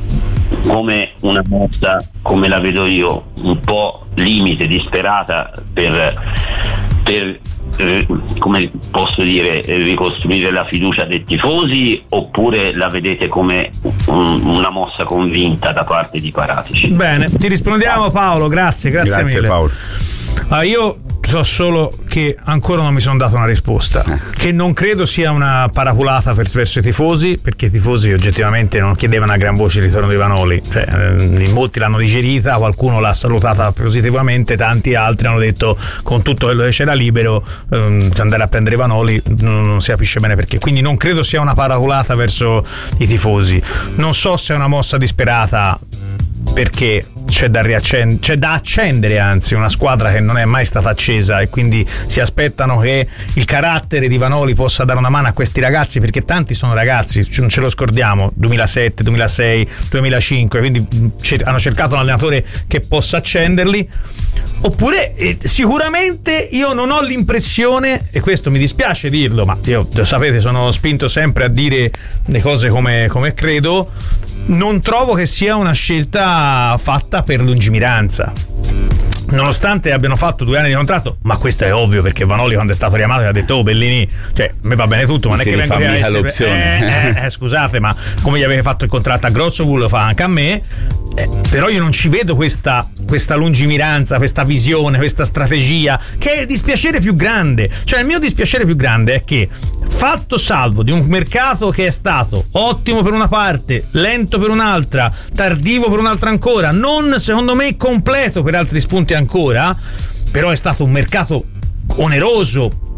come una mossa, come la vedo io, un po' limite, disperata per, per eh, come posso dire, ricostruire la fiducia dei tifosi, oppure la vedete come un, una mossa convinta da parte di Paratici? Bene, ti rispondiamo Paolo, grazie, grazie, grazie mille. Paolo. Ah, io so solo che ancora non mi sono dato una risposta, che non credo sia una paraculata verso i tifosi, perché i tifosi oggettivamente non chiedevano a gran voce il ritorno di Vanoli, cioè, eh, molti l'hanno digerita, qualcuno l'ha salutata positivamente, tanti altri hanno detto con tutto quello che c'era libero eh, andare a prendere Vanoli non, non si capisce bene perché, quindi non credo sia una paraculata verso i tifosi. Non so se è una mossa disperata, perché c'è da riaccendere, c'è da accendere anzi una squadra che non è mai stata accesa, e quindi si aspettano che il carattere di Vanoli possa dare una mano a questi ragazzi, perché tanti sono ragazzi, non ce lo scordiamo, duemilasette, duemilasei, duemilacinque, quindi hanno cercato un allenatore che possa accenderli. Oppure eh, sicuramente io non ho l'impressione, e questo mi dispiace dirlo, ma io lo sapete, sono spinto sempre a dire le cose come, come credo, non trovo che sia una scelta fatta per lungimiranza, nonostante abbiano fatto due anni di contratto. Ma questo è ovvio, perché Vanoli quando è stato chiamato ha detto: oh Bellini, cioè a me va bene tutto, ma non è che vengo a essere eh, eh, eh, scusate, ma come gli avete fatto il contratto a Grossovull lo fa anche a me. Eh, però io non ci vedo questa, questa lungimiranza, questa visione, questa strategia, che è il dispiacere più grande. Cioè il mio dispiacere più grande è che, fatto salvo di un mercato che è stato ottimo per una parte, lento per un'altra, tardivo per un'altra ancora, non secondo me completo per altri spunti ancora, però è stato un mercato oneroso,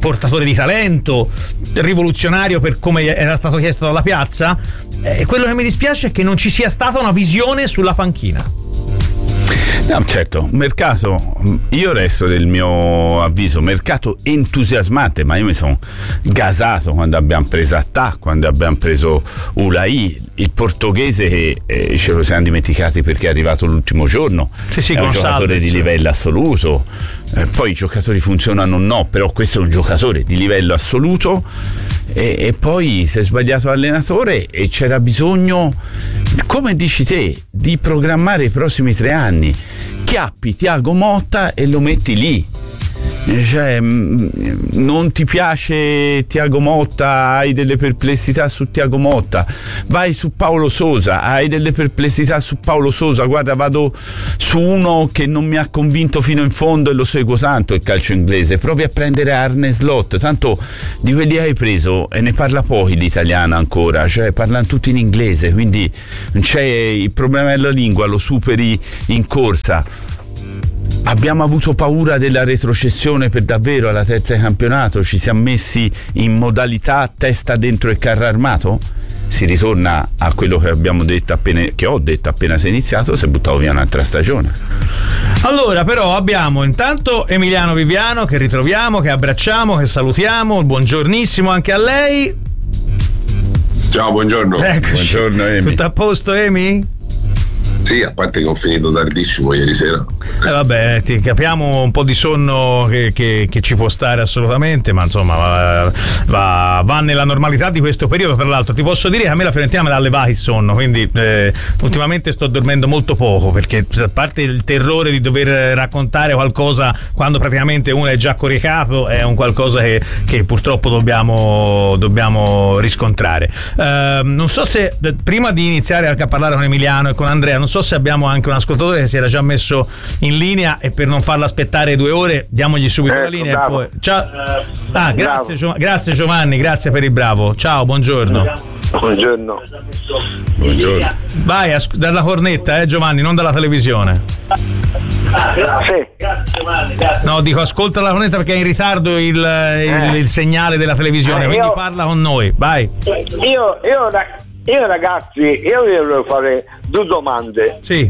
portatore di talento, rivoluzionario per come era stato chiesto dalla piazza. E quello che mi dispiace è che non ci sia stata una visione sulla panchina. No, certo, mercato, io resto del mio avviso, mercato entusiasmante, ma io mi sono gasato quando abbiamo preso Attà, quando abbiamo preso Ulai, il portoghese che eh, ce lo siamo dimenticati perché è arrivato l'ultimo giorno, sì, sì, è un Gonçalves. Giocatore di livello assoluto, eh, poi i giocatori funzionano o no, però questo è un giocatore di livello assoluto. E, e poi si è sbagliato allenatore e c'era bisogno, come dici te, di programmare i prossimi tre anni. Chiappi Thiago Motta e lo metti lì. Cioè, non ti piace Thiago Motta, hai delle perplessità su Thiago Motta, vai su Paulo Sousa, hai delle perplessità su Paulo Sousa, guarda, vado su uno che non mi ha convinto fino in fondo e lo seguo tanto, il calcio inglese, provi a prendere Arne Slot, tanto di quelli hai preso e ne parla pochi l'italiano ancora, cioè parlano tutti in inglese, quindi c'è il problema della lingua, lo superi in corsa. Abbiamo avuto paura della retrocessione per davvero alla terza di campionato, ci siamo messi in modalità testa dentro il carro armato? Si ritorna a quello che abbiamo detto appena, che ho detto appena si è iniziato, si è buttato via un'altra stagione. Allora però abbiamo intanto Emiliano Viviano che ritroviamo, che abbracciamo, che salutiamo, buongiornissimo anche a lei. Ciao, buongiorno. Eccoci. Buongiorno Emi. Tutto a posto Emi? Sì, a parte che ho finito tardissimo ieri sera. Eh vabbè, ti capiamo un po' di sonno che, che, che ci può stare assolutamente, ma insomma va, va, va nella normalità di questo periodo. Tra l'altro ti posso dire che a me la Fiorentina me l'ha levato il sonno, quindi eh, ultimamente sto dormendo molto poco, perché a parte il terrore di dover raccontare qualcosa quando praticamente uno è già coricato, è un qualcosa che, che purtroppo dobbiamo, dobbiamo riscontrare. Eh, non so se prima di iniziare a parlare con Emiliano e con Andrea, non so se abbiamo anche un ascoltatore che si era già messo in linea e per non farlo aspettare due ore diamogli subito ecco, la linea bravo. e poi... Ciao. Ah, grazie, Gio... grazie Giovanni, grazie per il bravo. Ciao, buongiorno. Buongiorno. Buongiorno. Vai as... dalla cornetta, eh Giovanni, non dalla televisione. Sì. No, dico ascolta la cornetta perché è in ritardo il, il, eh. il segnale della televisione, eh, quindi io... parla con noi, vai. Io, io, io ragazzi, io vi volevo fare due domande. Sì.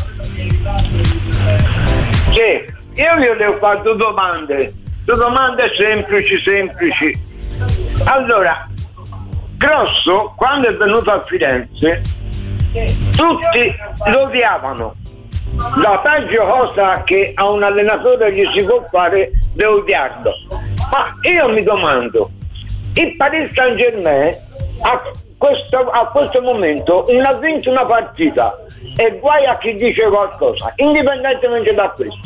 Sì, io vi volevo fare due domande. Due domande semplici, semplici. Allora, Grosso, quando è venuto a Firenze, tutti lo odiavano. La peggio cosa che a un allenatore gli si può fare è odiarlo. Ma io mi domando, il Paris Saint-Germain a questo, a questo momento non ha vinto una partita e guai a chi dice qualcosa, indipendentemente da questo.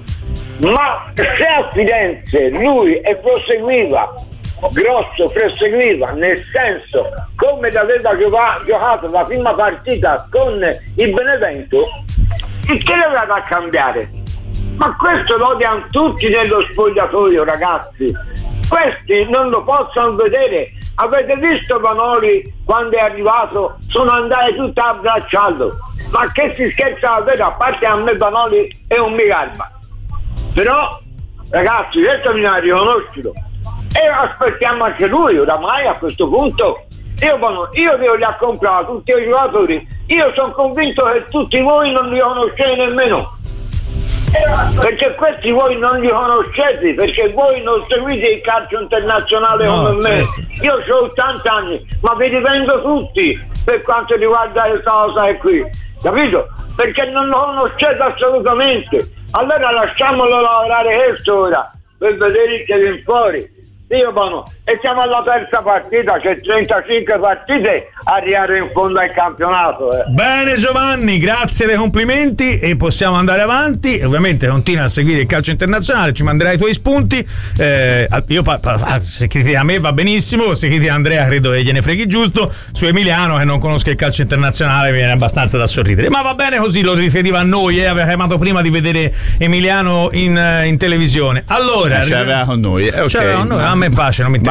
Ma se a Firenze lui e proseguiva, Grosso proseguiva, nel senso come aveva giocato la prima partita con il Benevento, che doveva da cambiare? Ma questo lo odiano tutti nello spogliatoio, ragazzi. Questi non lo possono vedere. Avete visto Vanoli quando è arrivato? Sono andati tutti a abbracciarlo. Ma che si scherza davvero? A parte a me Vanoli è un migarba. Però, ragazzi, questo bisogna riconoscerlo. E aspettiamo anche lui, oramai a questo punto. Io, bueno, io devo li ha comprato tutti i giocatori. Io sono convinto che tutti voi non li conoscete nemmeno. Perché questi voi non li conoscete, perché voi non seguite il calcio internazionale no, come me. Certo. Io ho ottanta anni, ma vi dipendo tutti per quanto riguarda questa cosa qui, capito? Perché non lo conoscete assolutamente. Allora lasciamolo lavorare questo ora per vedere che viene fuori. Io buono. E siamo alla terza partita, c'è trentacinque partite, arrivare in fondo al campionato. Eh. Bene Giovanni, grazie dei complimenti e possiamo andare avanti. Ovviamente continua a seguire il calcio internazionale, ci manderai i tuoi spunti. Eh, io pa- pa- se critichi a me va benissimo, se critichi Andrea credo che gliene freghi giusto. Su Emiliano che non conosca il calcio internazionale mi viene abbastanza da sorridere. Ma va bene così, lo riferiva a noi, eh, aveva chiamato prima di vedere Emiliano in, in televisione. Allora, c'era con noi, eh, okay. C'era con noi, a me pace, non mi interessa.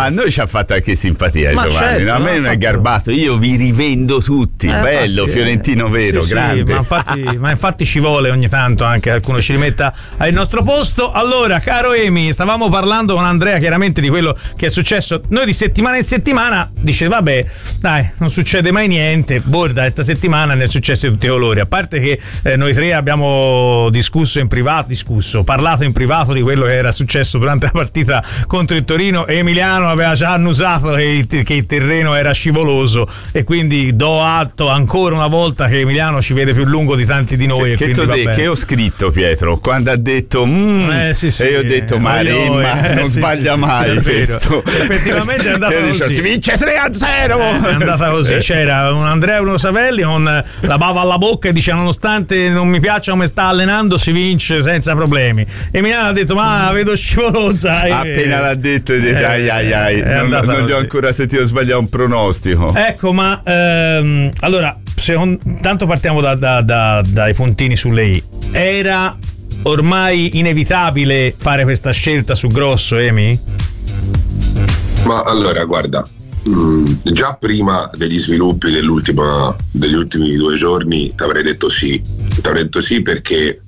Ma a noi ci ha fatto anche simpatia, ma Giovanni. certo, no, a me non è garbato, io vi rivendo tutti. Eh, bello, infatti, fiorentino vero, sì, grande. Sì, ma, infatti, ma infatti ci vuole ogni tanto anche qualcuno ci rimetta al nostro posto. Allora, caro Emi, stavamo parlando con Andrea chiaramente di quello che è successo. Noi di settimana in settimana dice vabbè, dai, non succede mai niente. Borda, questa settimana ne è successo di tutti i colori. A parte che eh, noi tre abbiamo discusso in privato, discusso, parlato in privato di quello che era successo durante la partita contro il Torino e Emiliano aveva già annusato che il, che il terreno era scivoloso e quindi do atto ancora una volta che Emiliano ci vede più lungo di tanti di noi. Che, e che, de- che ho scritto, Pietro, quando ha detto mm, eh, sì, sì, e io ho detto ma Remma eh, non sì, sbaglia sì, mai questo. Effettivamente è andata così, si vince tre a zero, è andata così. C'era un Andrea e uno Savelli con la bava alla bocca e dice nonostante non mi piaccia come sta allenando si vince senza problemi. Emiliano ha detto ma vedo scivolosa e appena l'ha detto e detto, ai ai ai non, non gli ho ancora sentito sbagliare un pronostico. Ecco, ma ehm, allora secondo, tanto partiamo da, da, da, dai puntini sulle i. Era ormai inevitabile fare questa scelta su Grosso, Emi? Ma allora guarda, mh, già prima degli sviluppi dell'ultima degli ultimi due giorni ti avrei detto sì ti avrei detto sì perché